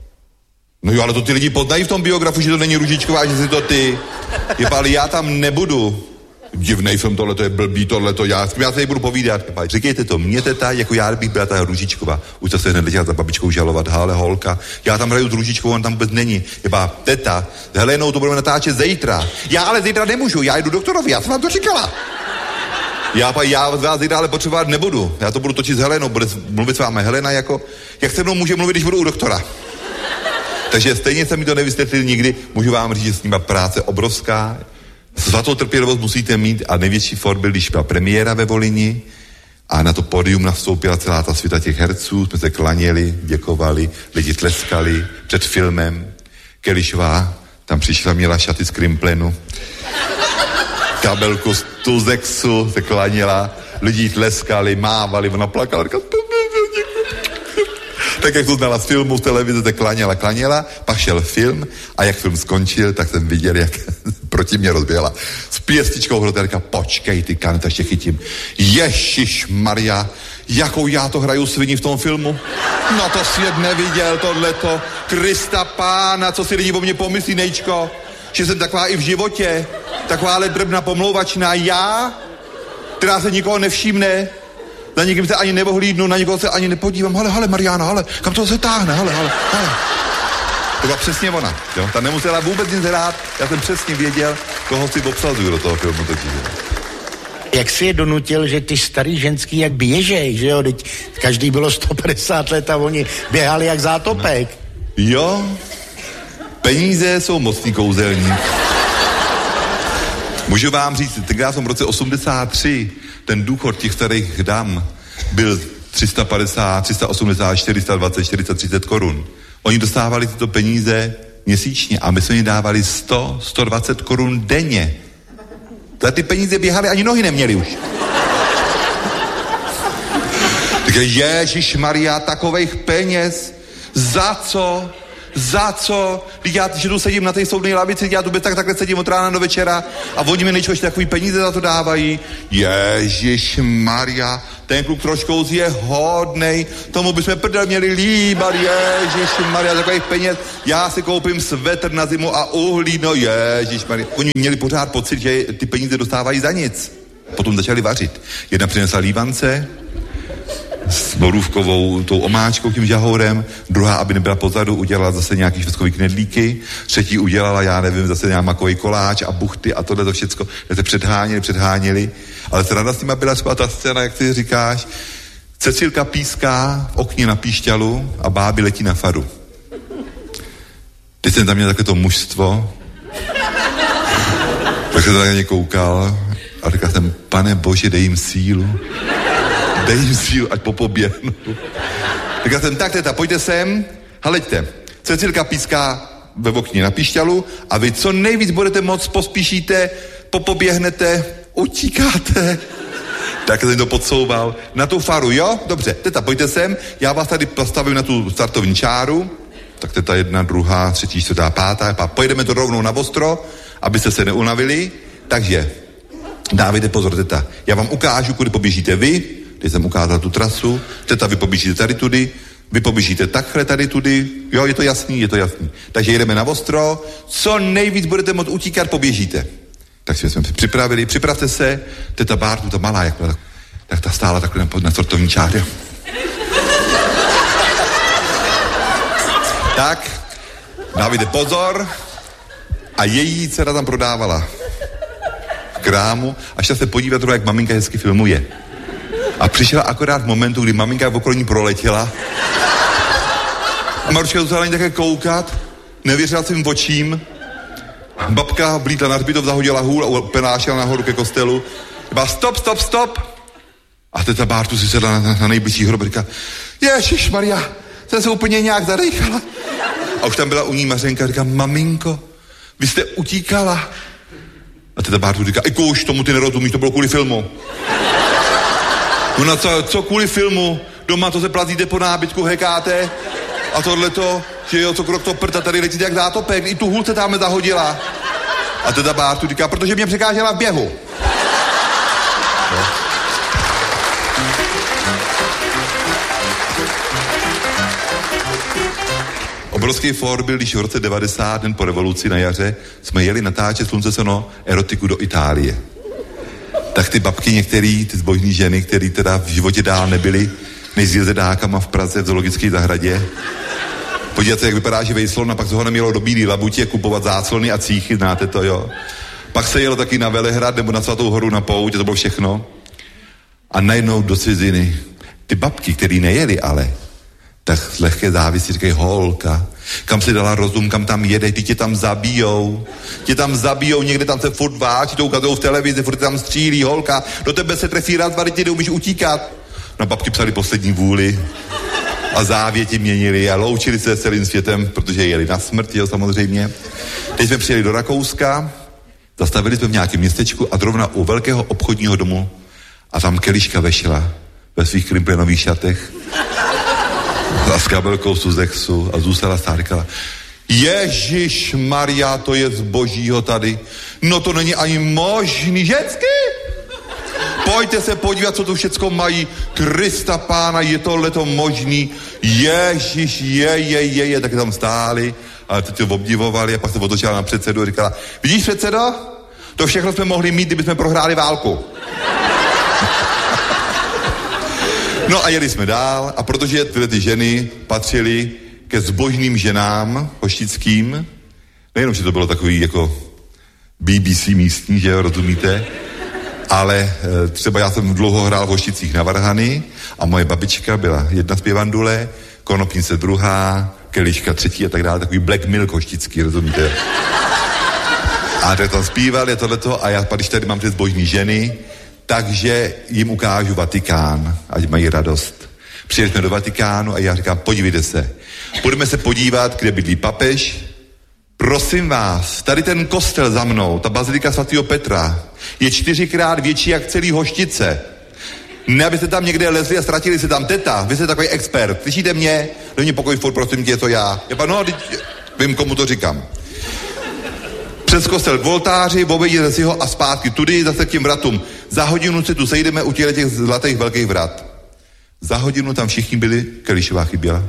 No jo, ale to ty lidi poznají v tom biografu, že to není Růžičková, že si to ty. Ale já tam nebudu. Divnej film, tohleto je blbý, tohleto, já se tady budu povídat. Říkejte to mě, teta, jako já bych byla ta Růžičková. Už to se hned letěla za babičkou žalovat, ale holka, já tam hraju s Růžičkou, on tam vůbec není. Teta, s Helenou to budeme natáčet zítra. Já ale zítra nemůžu, já jdu doktorovi, já jsem vám to říkala. Já vás zítra ale potřebovat nebudu. Já to budu točit s Helenou, bude mluvit s vámi Helena jako, jak se mnou může mluvit, když budu u doktora. Takže stejně se mi to nevysvětlil nikdy, můžu vám říct, že s nima práce obrovská. Svatou trpělivost musíte mít a největší for byl, když byla premiéra ve Volyni a na to pódium nastoupila celá ta svita těch herců, jsme se klaněli, děkovali, lidi tleskali před filmem. Kelišová tam přišla, měla šaty z Krimplenu, kabelku z Tuzexu, se klaněla, lidi tleskali, mávali, ona plakala, říkala, tak jak to znala z filmu, z televize, tak klaněla, pak šel film a jak film skončil, tak jsem viděl, jak proti mě rozběhla s pěstičkou hrotelka, počkej ty Kaneta, ještě chytím. Ježišmarja, jakou já to hraju svini v tom filmu? No to svět neviděl, tohleto, Krista pána, co si lidi o mě pomyslí, Nejčko, že jsem taková i v životě, takováhle drbna pomlouvačná, já, která se nikoho nevšimne, na nikým se ani nevohlídnu, na nikoho se ani nepodívám. Hele, Mariána, hele, kam to se táhne, hele. To byla přesně ona, jo? Ta nemusela vůbec nic hrát, já jsem přesně věděl, koho si obsazuju do toho filmu totiž. Jak si je donutil, že ty starý ženský jak běžej, že jo? Teď každý bylo 150 let a oni běhali jak zátopek. Jo, peníze jsou mocný kouzelník. Můžu vám říct, tenkrát jsem v roce 83 ten důchod těch starých dam byl 350, 380, 420, 430 korun. Oni dostávali tyto peníze měsíčně a my jsme jim dávali 100, 120 korun denně. Za ty peníze běhali, ani nohy neměli už. Takže Ježišmarja, takovejch peněz, za co? Za co? Já, že tu sedím na té soudné lavici, já tu takhle sedím od rána do večera a oni mi nejčo ještě takový peníze za to dávají. Ježišmarja, ten kluk trošku je hodnej, tomu bychom prdel měli líbat, ježišmarja, takových peněz. Já si koupím svetr na zimu a uhlí, no ježišmarja. Oni měli pořád pocit, že ty peníze dostávají za nic. Potom začali vařit. Jedna přinesla lívance s borůvkovou tou omáčkou, tím žahourem, druhá, aby nebyla pozadu, udělala zase nějaký švestkový knedlíky, třetí udělala, já nevím, zase nějaký makový koláč a buchty a tohle to všecko, se předháněli, ale sranda s nima byla třeba ta scéna, jak ty říkáš, Cecilka píská v okně na píšťalu a báby letí na faru. Teď jsem tam měl takové to mužstvo, tak jsem na ně koukal a říkal jsem, Pane Bože, dej jim sílu, ať popoběhnu. Říkal jsem, tak teta, pojďte sem, hleďte, Cecilka píská ve okně na píšťalu a vy co nejvíc budete moc, pospíšíte, popoběhnete, utíkáte. Tak jsem to podsouval. Na tu faru, jo? Dobře, teta, pojďte sem, já vás tady postavím na tu startovní čáru, tak teta 1, 2, 3, 4, 5, pojedeme to rovnou na ostro, abyste se neunavili, takže dávejte pozor, teta, já vám ukážu, kudy poběžíte vy, když jsem ukázal tu trasu, teta, vy poběžíte tady tudy, vy poběžíte takhle tady tudy, jo, je to jasný. Takže jedeme na ostro, co nejvíc budete moct utíkat, poběžíte. Tak jsme se připravili, připravte se, teta Bártu, ta malá, jak byla, tak ta stála takhle na sortovní čáře. Tak, dávejte pozor a její dcera tam prodávala v krámu a šla se podívat, jak maminka hezky filmuje. A přišla akorát v momentu, kdy maminka v okolí proletěla. A Maruška zůstala ani také koukat, nevěřila svým očím. Babka vlítla na hřbitov, zahodila hůl a penášela nahoru ke kostelu. Byla stop. A teta Bártu si sedla na nejbližší hrob a říká, Ježišmarja, jsem se úplně nějak zadejchala. A už tam byla u ní Mařenka a říká, maminko, vy jste utíkala. A teta Bártu říká, už tomu ty nerozumíš, to bylo kvůli filmu. No co kvůli filmu? Doma to se plazíte po nábytku, hekáte a tohleto, že jo, co krok to prd a tady letíte jak zátopek, i tu hůl se tam zahodila. A teta Bártu říká, protože mě překážela v běhu. No. Obrovský for byl, když v roce 90, den po revoluci na jaře, jsme jeli natáčet Slunce seno erotiku do Itálie. Tak ty babky některý, ty zbožní ženy, který teda v životě dál nebyly, než s jezedákama v Praze v zoologické zahradě. Podívejte se, jak vypadá živej slon a pak se ho nemělo do Bílý Labutě kupovat záclony a cíchy, znáte to, jo. Pak se jelo taky na Velehrad nebo na Svatou horu na pouť, to bylo všechno. A najednou do ciziny. Ty babky, který nejeli ale, tak z lehké závisí říkají, holka, kam si dala rozum, kam tam jedeš, ty tě tam zabijou, někde tam se furt váží, to ukazujou v televizi, furt tam střílí, holka, do tebe se trefí raz, dva, ty neumíš utíkat. No babky psali poslední vůli a závěti měnili a loučili se s celým světem, protože jeli na smrt, jo, samozřejmě. Teď jsme přijeli do Rakouska, zastavili jsme v nějakém městečku a zrovna u velkého obchodního domu a tam Keliška vešla ve svých krimplenových šatech a s kabelkou Suzzexu a zůstala stát, říkala, Ježišmarja, to je z božího tady. No to není ani možný. Žensky! Pojďte se podívat, co tu všecko mají. Krista pána, je tohleto možný. Ježiš, je. Tak tam stáli a teď to obdivovali a pak se otočila na předsedu a říkala, vidíš, předsedo? To všechno jsme mohli mít, kdybychom prohráli válku. No a jeli jsme dál a protože tyhle ty ženy patřily ke zbožným ženám hoštickým, nejenom, že to bylo takový jako BBC místní, že jo, rozumíte, ale třeba já jsem dlouho hrál v Hošticích na varhany a moje babička byla jedna zpěvandule, Konopnice druhá, Keliška třetí a tak dále, takový Black Milk hoštický, rozumíte? A tak tam zpívali tohleto a já, když tady mám ty zbožní ženy, takže jim ukážu Vatikán, ať mají radost. Přijeli jsme do Vatikánu a já říkám, podívejte se, budeme se podívat, kde bydlí papež. Prosím vás, tady ten kostel za mnou, ta bazilika svatého Petra, je 4krát větší jak celý Hoštice. Ne, abyste tam někde lezli a ztratili se tam teta. Vy jste takový expert. Slyšíte mě? Do mě pokoj furt, prosím tě, je to já. No, vím, komu to říkám. Přes kostel k oltáři, obejděte si ho a zpátky tudy zase k těm vratům. Za hodinu se tu sejdeme u těch zlatých velkých vrat. Za hodinu tam všichni byli, Kelišová chyběla.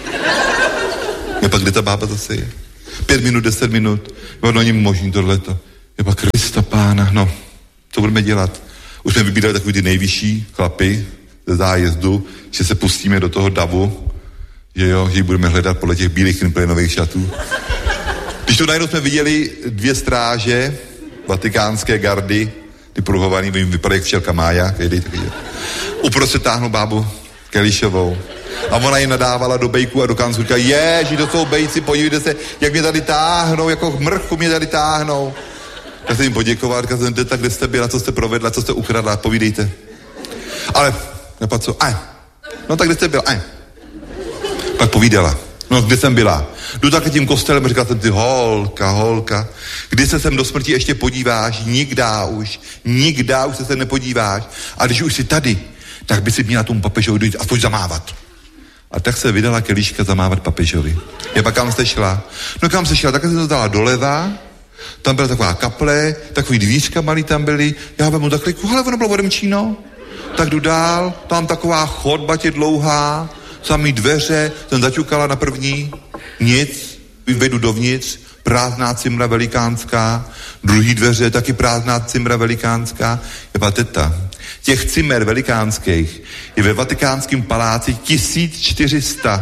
Je pak, kde ta bába zase je? 5 minut, 10 minut. No, není možný tohleto. Je pak, Krista pána, no, co budeme dělat? Už jsme vybírali takový ty nejvyšší chlapy ze zájezdu, že se pustíme do toho davu, že jo, že ji budeme hledat podle těch bílých krimplinových šatů. Když tu najednou jsme viděli 2 stráže vatikánské gardy, ty pruhovaný, vypadají jak včelka Mája, uprostřed táhnu bábu Kelišovou. A ona jim nadávala do bejku a do kanclu, říká, ježi, to jsou bejci, podívejte se, jak mě tady táhnou, jako mrchu mě tady táhnou. Tak jsem jim poděkoval, říkal jsem, tak kde jste byla, co jste provedla, co jste ukradla, povídejte. Ale, nepa co, no tak kde jste byla, Pak povídala, no kde jsem byla. Jdu takhle tím kostelem a říkal jsem ty, holka, kdy se sem do smrti ještě podíváš, nikdá už se sem nepodíváš. A když už jsi tady, tak by si měla tomu papežovi dojít aspoň zamávat. A tak se vydala Kelíška zamávat papežovi. Je pak kam jste šla? No kam jste šla, tak jsem to dala doleva, tam byla taková kaple, takový dvířka malý tam byly, já vemu takhle, hele, ono bylo odemčíno. Tak jdu dál, tam taková chodba tě dlouhá, samý dveře, jsem zaťukala na první, nic, vejdu dovnitř, prázdná cimra velikánská, druhý dveře, taky prázdná cimra velikánská, je pa teta. Těch cimer velikánských je ve Vatikánském paláci 1400.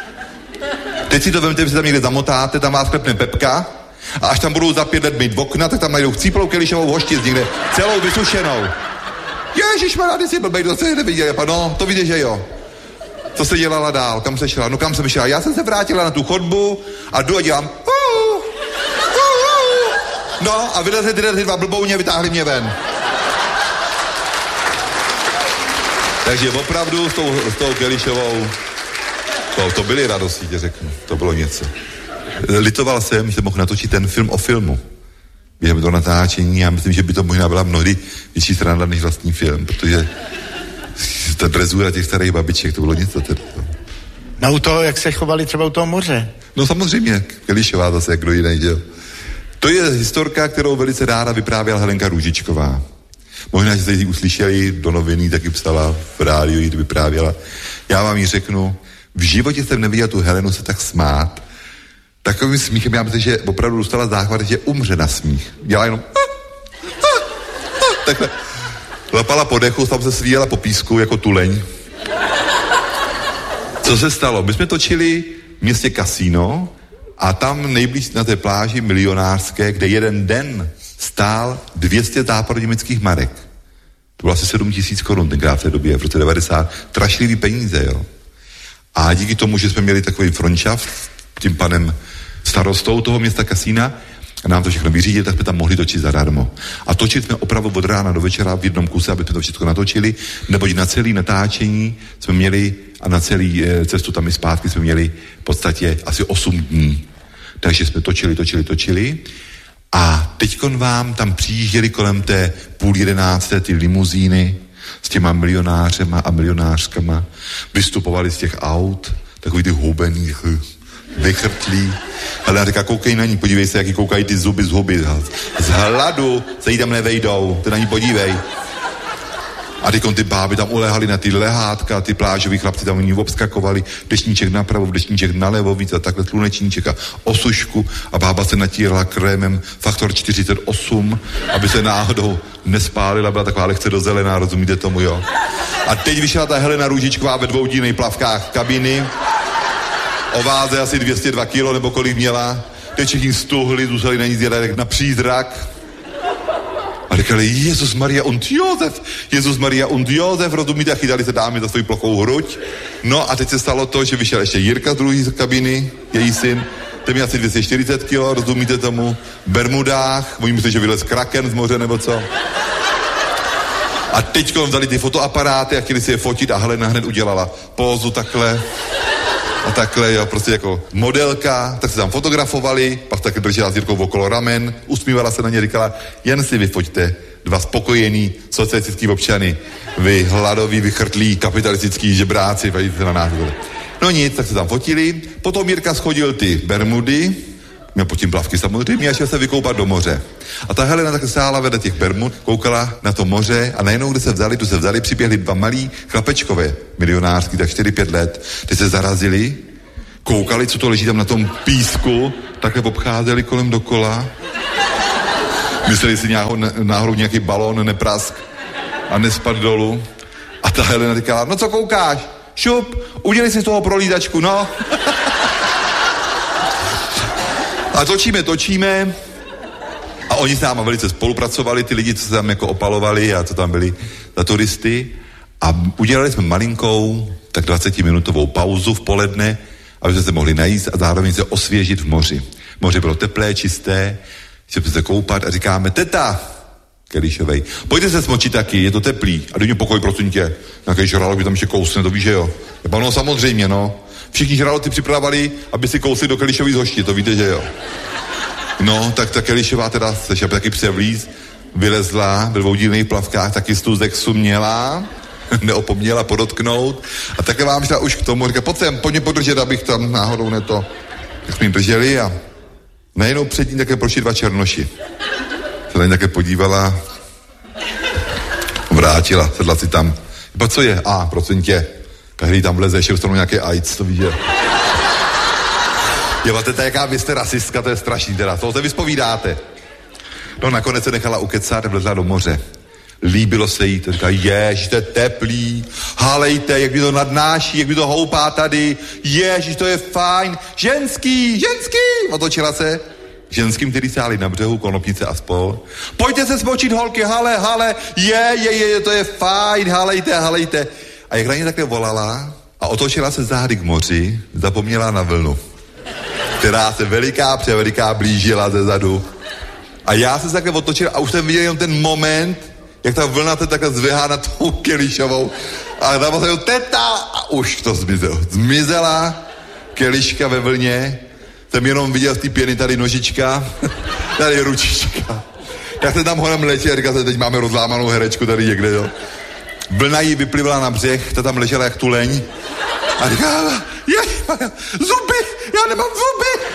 Teď si to vemte, vy se tam někde zamotáte, tam vás klepne Pepka a až tam budou za 5 let mít okna, tak tam najdou chcíplou Kelišovou hoštic někde, celou vysušenou. Ježišmarja, ty jsi blbej, to jste neviděl, no, to vidíš, že jo. Co se dělala dál, kam se šla? No kam jsem šla? Já jsem se vrátila na tu chodbu a jdu a dělám no a vylezli ty 2 blbouně, vytáhli mě ven. Takže opravdu s tou Kelišovou, to byly radosti, tě řeknu, to bylo něco. Litoval jsem, že jsem mohl natočit ten film o filmu. Během toho natáčení, já myslím, že by to možná byla mnohdy větší sranda než vlastní film, protože ta drezura těch starých babiček, to bylo něco tedy. No u toho, jak se chovali třeba u toho moře. No samozřejmě, Kelišová zase, jak kdo jiný, že jo. To je historka, kterou velice ráda vyprávěla Helenka Růžičková. Možná, že jste ji uslyšeli do noviny, taky psala v rádiu, ji vyprávěla. Já vám ji řeknu, v životě jsem neviděl tu Helenu se tak smát. Takovým smíchem, já myslím, že opravdu dostala záchvat, že umře na smích. Dělala jenom takhle. Lapala po dechu, tam se svíjela po písku jako tuleň. Co se stalo? My jsme točili v městě Kasino a tam nejblíž na té pláži milionářské, kde jeden den stál 200 západoněmeckých marek. To bylo asi 7 000 korun tenkrát v té době, v roce 90. Strašlivý peníze, jo. A díky tomu, že jsme měli takový frončaft, tím panem starostou toho města Kasína, a nám to všechno vyřídil, tak jsme tam mohli točit zadarmo. A točit jsme opravdu od rána do večera v jednom kuse, aby jsme to všechno natočili, neboť na celý natáčení jsme měli a na celý cestu tam i zpátky jsme měli v podstatě asi 8 dní. Takže jsme točili a teďkon vám tam přijížděli kolem té 10:30 ty limuzíny s těma milionářema a milionářkama, vystupovali z těch aut, takový ty hubený, vychrtlí. Ale já říká, koukej na ní, podívej se, jaký koukají ty zuby z huby. Z hladu se jí tam nevejdou, ty na ní podívej. A teďkon ty báby tam uléhaly na ty lehátka, ty plážoví chlapci tam oni obskakovali, dešníček napravo, dešníček nalevo, víc a takhle slunečníček a osušku a bába se natírala krémem faktor 48, aby se náhodou nespálila, byla taková lehce dozelená, rozumíte tomu, jo. A teď vyšla ta Helena Růžičková ve 2dílnej plavkách kabiny, o váze asi 202 kilo, nebo kolik měla, teď všichni stuhli, zůstali na ní zjedat jak na přízrak. A říkali, Jezus Maria und Josef, rozumíte, a chytali se dámy za svou plochou hruď. No a teď se stalo to, že vyšel ještě Jirka z druhé kabiny, její syn, ten měl asi 240 kilo, rozumíte tomu, v bermudách, oni mysleli, že vylez kraken z moře nebo co. A teďko vzali ty fotoaparáty a chtěli si je fotit a Helena hned udělala pózu takhle. A takhle, jo, prostě jako modelka, tak se tam fotografovali, pak taky držela s Jirkou okolo ramen, usmívala se na ně, říkala, jen si vyfoťte dva spokojený socialistický občany, vy hladoví, vychrtlí, kapitalistický žebráci, vidíte na nás. No nic, tak se tam fotili, potom Jirka schodil ty bermudy, měl pod tím plavky samozřejmě a šel se vykoupat do moře. A ta Helena tak stála vedle těch bermud, koukala na to moře a najednou, kde se vzali, přiběhli dva malí chlapečkové, milionářský, tak 4-5 let, ty se zarazili, koukali, co to leží tam na tom písku, takhle obcházeli kolem dokola, mysleli si náhodou nějaký balón neprask a nespadl dolů. A ta Helena říkala, no co koukáš? Šup, udělej si z toho prolítačku, no. A točíme. A oni s náma velice spolupracovali, ty lidi, co se tam jako opalovali a co tam byli za turisty. A udělali jsme malinkou, tak 20-minutovou pauzu v poledne, aby jsme se mohli najíst a zároveň se osvěžit v moři. Moře bylo teplé, čisté, šli se koupat a říkáme, teta, Kelišovej, pojďte se smočit taky, je to teplý. A do mě pokoj, prosím tě, nějaký žralok by tam ještě kousne, to víš, že jo? No samozřejmě, no. Všichni žraloci připravovali, aby si kousli do Kelišový z hošti, to víte, že jo? No, tak ta Kelišová teda se šel taky převlíz, vylezla, ve dvoudílných plavkách, taky stůzek měla, neopomněla podotknout. A také vám šla už k tomu, říká, pojď mě podržet, abych tam náhodou neto. Tak jsme jim drželi a najednou před ní také prošli dva černoši. Se na ní také podívala, vrátila, sedla si tam. Pak co je? Prosím tě, každý tam vleze, ještě dostanou nějaké AIDS, to víš, že? Jo, teta, jaká vy jste rasistka, to je strašný teda, toho se vyspovídáte. No nakonec se nechala ukecat a vlezla do moře. Líbilo se jí, to říká, ježiš, to je teplý, halejte, jak mi to nadnáší, jak mi to houpá tady, ježiš, to je fajn, ženský, otočila se k ženským, který stáli na břehu, Konopnice a spol. Pojďte se smočit, holky, hale, to je fajn, halejte. A jak na ně takhle volala a otočila se zády k moři, zapomněla na vlnu, která se veliká blížila ze zadu. A já se takhle otočil a už jsem viděl jenom ten moment, jak ta vlna se takhle zvihá na tou Kelišovou. A tam se teta a už to zmizelo. Zmizela Keliška ve vlně. Jsem jenom viděl z té pěny tady nožička, tady ručička. Tak se tam honem letěl a říkal se, teď máme rozlámanou herečku tady někde, jo. Vlna jí vyplivala na břeh, ta tam ležela jak tuleň. A říkala, zuby, já nemám zuby.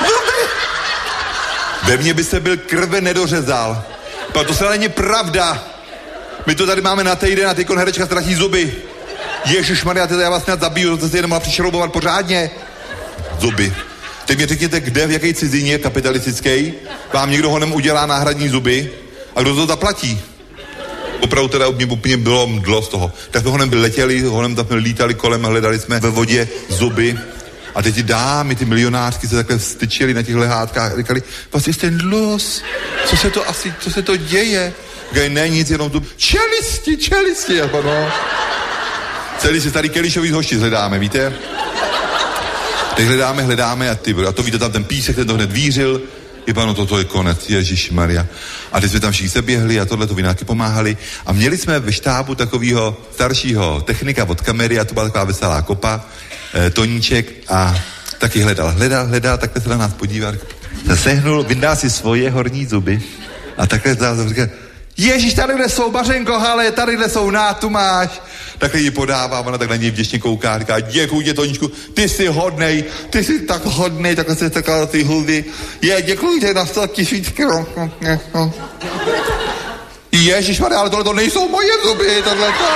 Ve mně by se byl krve nedořezal. To se není pravda. My to tady máme na týden a teďkon herečka ztratí zuby. Ježišmarja, já vás snad zabiju, to se jenom má přišroubovat pořádně. Zuby. Teď mě řekněte, kde, v jaké cizině kapitalistické vám někdo honem udělá náhradní zuby a kdo to zaplatí. Opravdu teda mě úplně bylo mdlo z toho. Tak jsme honem letěli, honem tam lítali kolem a hledali jsme ve vodě zuby. A teď ty dámy, ty milionářky se takhle styčili na těch lehátkách a říkali, vlastně jste dlos, co se to děje? Říkali, ne, nic, jenom tu čelisti, jako no. Celý se tady Kelišový z hošti hledáme, víte? Teď hledáme a to víte, tam ten písek, ten to hned vířil, no toto je konec, ježišmarja. A teď jsme tam všichni se běhli a tohle to vináky pomáhali a měli jsme ve štábu takového staršího technika od kamery a to byla taková veselá kopa, Toníček a taky hledal, takhle se na nás podíval. Sehnul, vyndá si svoje horní zuby a takhle říká, Ježíš, tadyhle jsou, Bařenko, hale, tadyhle jsou, tu máš. Takhle ji podává, ona tak na něj vděčně kouká, říká, děkuji tě, Toníčku, ty jsi hodnej, ty jsi tak hodnej, takhle se takhle ty hudy. Děkuji tě na 100 000. Ježišmarja, ale tohle to nejsou moje zuby, tohleto.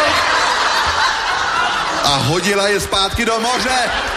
A hodila je zpátky do moře.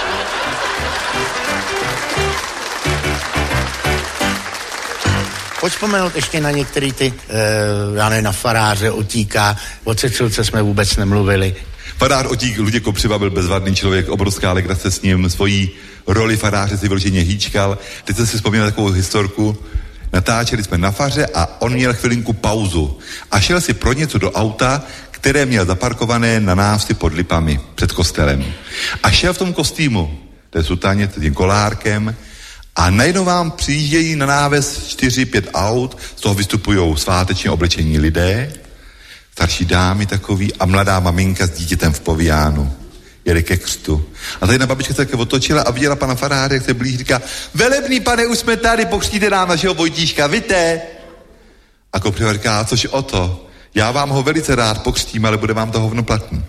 Pojď vzpomenout ještě na některý ty, já nevím, na faráře, Otíka, o Cecilce jsme vůbec nemluvili. Farář Otík, Luděk Kopřiva byl bezvadný člověk, obrovská legrace s ním, svojí roli faráře si vyloženě hýčkal. Teď jsem si vzpomněl takovou historku. Natáčeli jsme na faře a on měl chvilinku pauzu a šel si pro něco do auta, které měl zaparkované na návsi pod lipami před kostelem. A šel v tom kostýmu, to je sutaně, tím kolárkem, a najednou vám přijíždějí na náves 4-5 aut, z toho vystupují svátečně oblečení lidé, starší dámy takový a mladá maminka s dítětem v povijánu. Jeli ke křtu. A tady jedna babička se také otočila a viděla pana faráře, jak se blíž, říká, velebný pane, už jsme tady, pokřtíte nám našeho Vojtíška, víte? A Kopřiva říká, což o to? Já vám ho velice rád pokřtím, ale bude vám to hovno platný.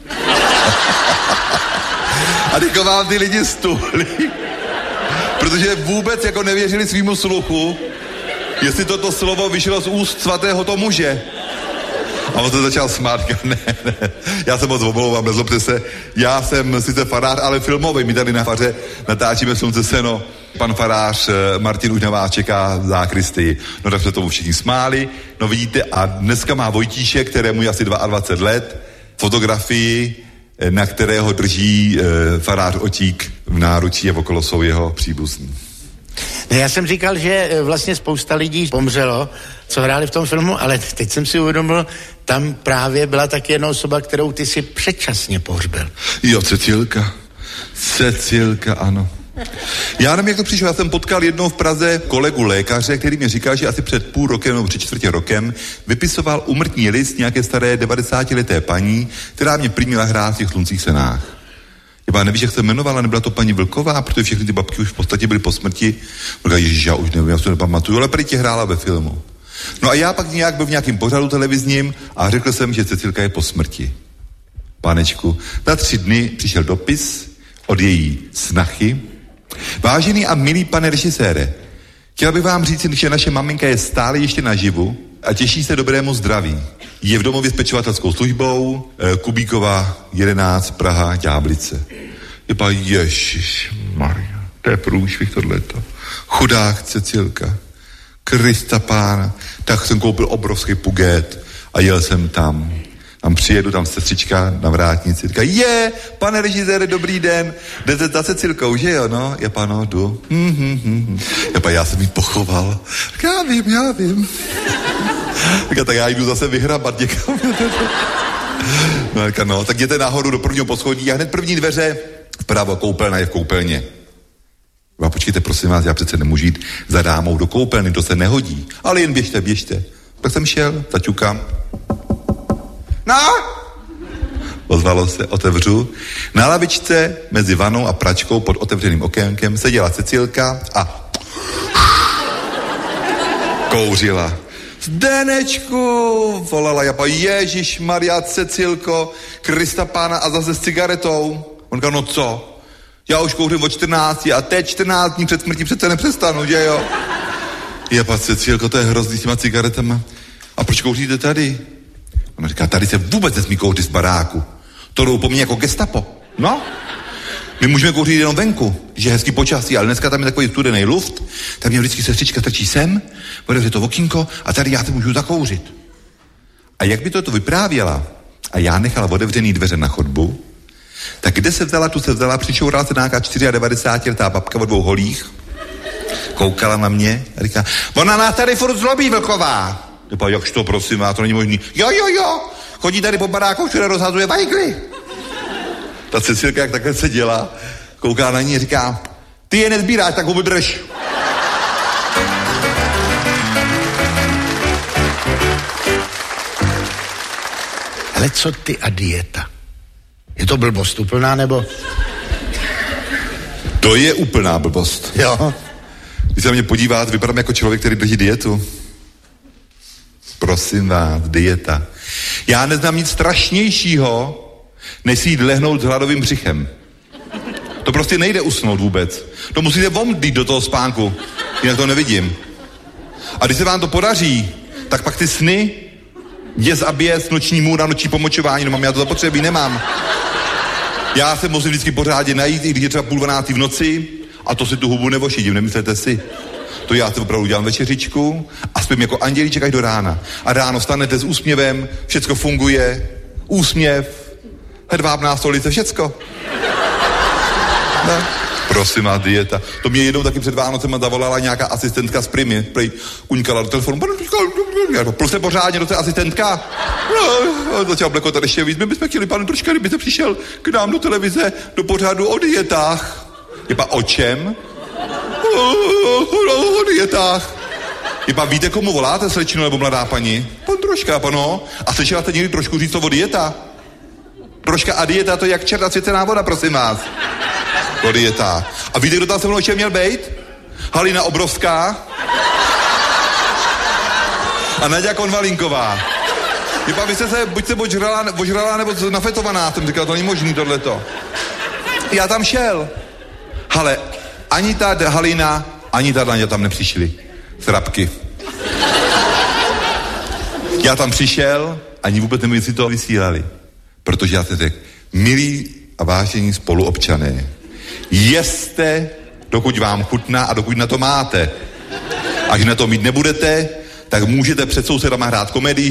A teďko vám ty lidi stuhli, protože vůbec jako nevěřili svýmu sluchu, jestli toto slovo vyšlo z úst svatého to muže. A on se začal smát, ne, já se moc omlouvám, nezlobte se, já jsem sice farář, ale filmový, my tady na faře natáčíme Slunce seno, pan farář Martin už na vás čeká v zákristii. No tak se tomu všichni smáli, no vidíte, a dneska má Vojtíšek, kterému je asi 22 let, fotografii, na kterého drží farář Otík v náručí a okolo jsou jeho příbuzní. No já jsem říkal, že vlastně spousta lidí pomřelo, co hráli v tom filmu, ale teď jsem si uvědomil, tam právě byla taky jedna osoba, kterou ty si předčasně pohřbil. Jo, Cecilka, ano. Já nevím, jak to přišlo, já jsem potkal jednou v Praze kolegu lékaře, který mi říkal, že asi před půl rokem nebo před 4 rokem vypisoval úmrtní list nějaké staré 90leté paní, která mě prý měla hrát v těch Sluncích senách. Já nevíš, jak se jmenovala, nebyla to paní Vlková, protože všechny ty babky už v podstatě byly po smrti. Říkala, ježiš, já už nevím, já se to nepamatuju, ale prý tě hrála ve filmu. No a já pak nějak byl v nějakém pořadu televizním a řekl jsem, že Cecilka je po smrti. Pánečku, na 3 dny přišel dopis od její snachy. Vážený a milý pane režisére, chtěla bych vám říct, že naše maminka je stále ještě naživu a těší se dobrému zdraví. Je v domově s pečovatelskou službou, Kubíkova 11, Praha, Ďáblice. Jepa, ježišmarja, to je průšvih tohleto. Chudák Cecilka, Krista pána, tak jsem koupil obrovský puget a jel jsem tam. Tam přijedu, tam sestřička na vrátnici, říká, pane režisére, dobrý den, jdete za Cecilkou, že jo, no? Jepa, no, jdu. Jepa, já jsem jí pochoval. Já vím. Říká, tak já jdu zase vyhrabat někam. No, říká, no, tak jděte nahoru do prvního poschodí a hned první dveře vpravo, koupelna je v koupelně. A počkejte, prosím vás, já přece nemůžu jít za dámou do koupelny, to se nehodí. Ale jen běžte. Tak jsem šel, zaťukám. No? Ozvalo se, otevřu. Na lavičce mezi vanou a pračkou pod otevřeným okénkem seděla Cecilka a kouřila. Zdenečku, volala Japa, Ježišmarja, Cecilko, Krista pána a zase s cigaretou. On říkal, no co? Já už kouřím od 14 a teď 14 dní před smrtí přece nepřestanu, že jo? Japa, Cecilko, to je hrozný s těma cigaretama. A proč kouříte tady? Ona říká, tady se vůbec nesmí kouřit z baráku. To jdou po mně jako gestapo. No? My můžeme kouřit jenom venku, že je hezký počasí, ale dneska tam je takový studený luft, tak mě vždycky sestřička strčí sem, otevře to okýnko a tady já se můžu zakouřit. A jak by to vyprávěla a já nechala otevřený dveře na chodbu, tak kde se vzala, tu se vzala, přičourala se nějaká 94letá babka o 2 holích, koukala na mě a říká, ona nás tady furt zlobí, Vlková. Jepa, jakž to, prosím vás, to není možný. Jo, chodí tady po baráku, všude rozhazuje vajgly. Ta Cecilka, jak takhle se dělá, kouká na ní a říká, ty je nezbíráš, tak ho vydrž. Ale co ty a dieta? Je to blbost úplná, nebo? To je úplná blbost. Jo. Když se na mě podívat, vypadám jako člověk, který drží dietu. Prosím vás, dieta. Já neznám nic strašnějšího, než si jít lehnout s hladovým břichem. To prostě nejde usnout vůbec. To musíte omdlít do toho spánku, jinak to nevidím. A když se vám to podaří, tak pak ty sny, děs a běs, noční můra, noční pomočování, no mám, já to zapotřebí nemám. Já se musím vždycky pořádně najít, i když je třeba 11:30 v noci, a to si tu hubu nevošidím, nemyslete si. To já si opravdu dělám večeřičku a spím jako andělíček až do rána. A ráno stanete s úsměvem, všecko funguje, úsměv, hedvábná stolice, všecko. No. Prosím vás, dieta. To mě jednou taky před Vánocema zavolala nějaká asistentka z Primy. Uňkala do telefonu. Prostě pořádně do té asistentka. No, začal blekotat ještě víc. My bychom chtěli, pane Troška, kdybyste přišel k nám do televize, do pořadu o dietách. Jepa, o čem? O dietách. Jepa, víte, komu voláte, slečno nebo mladá paní? Pan Troška, pano. A slyšela jste někdy trošku říct o dieta? Troška a dieta, to je jak černá svěcená voda, prosím vás. O dietách. A víte, kdo tam se mnou ještě měl bejt? Halina Obrovská. A Naďa Konvalinková. Typa, vy jste se, buď se ožrala, nebo nafetovaná. Jsem říkal, to není možný tohleto. Já tam šel. Ale ani ta Halina, ani ta Naďa tam nepřišli. Srabky. Já tam přišel, ani vůbec nevím, jestli to vysílali. Protože já se řekl, milí a vážení spoluobčané, jeste, dokud vám chutná a dokud na to máte. Až na to mít nebudete, tak můžete před sousedama hrát komedii,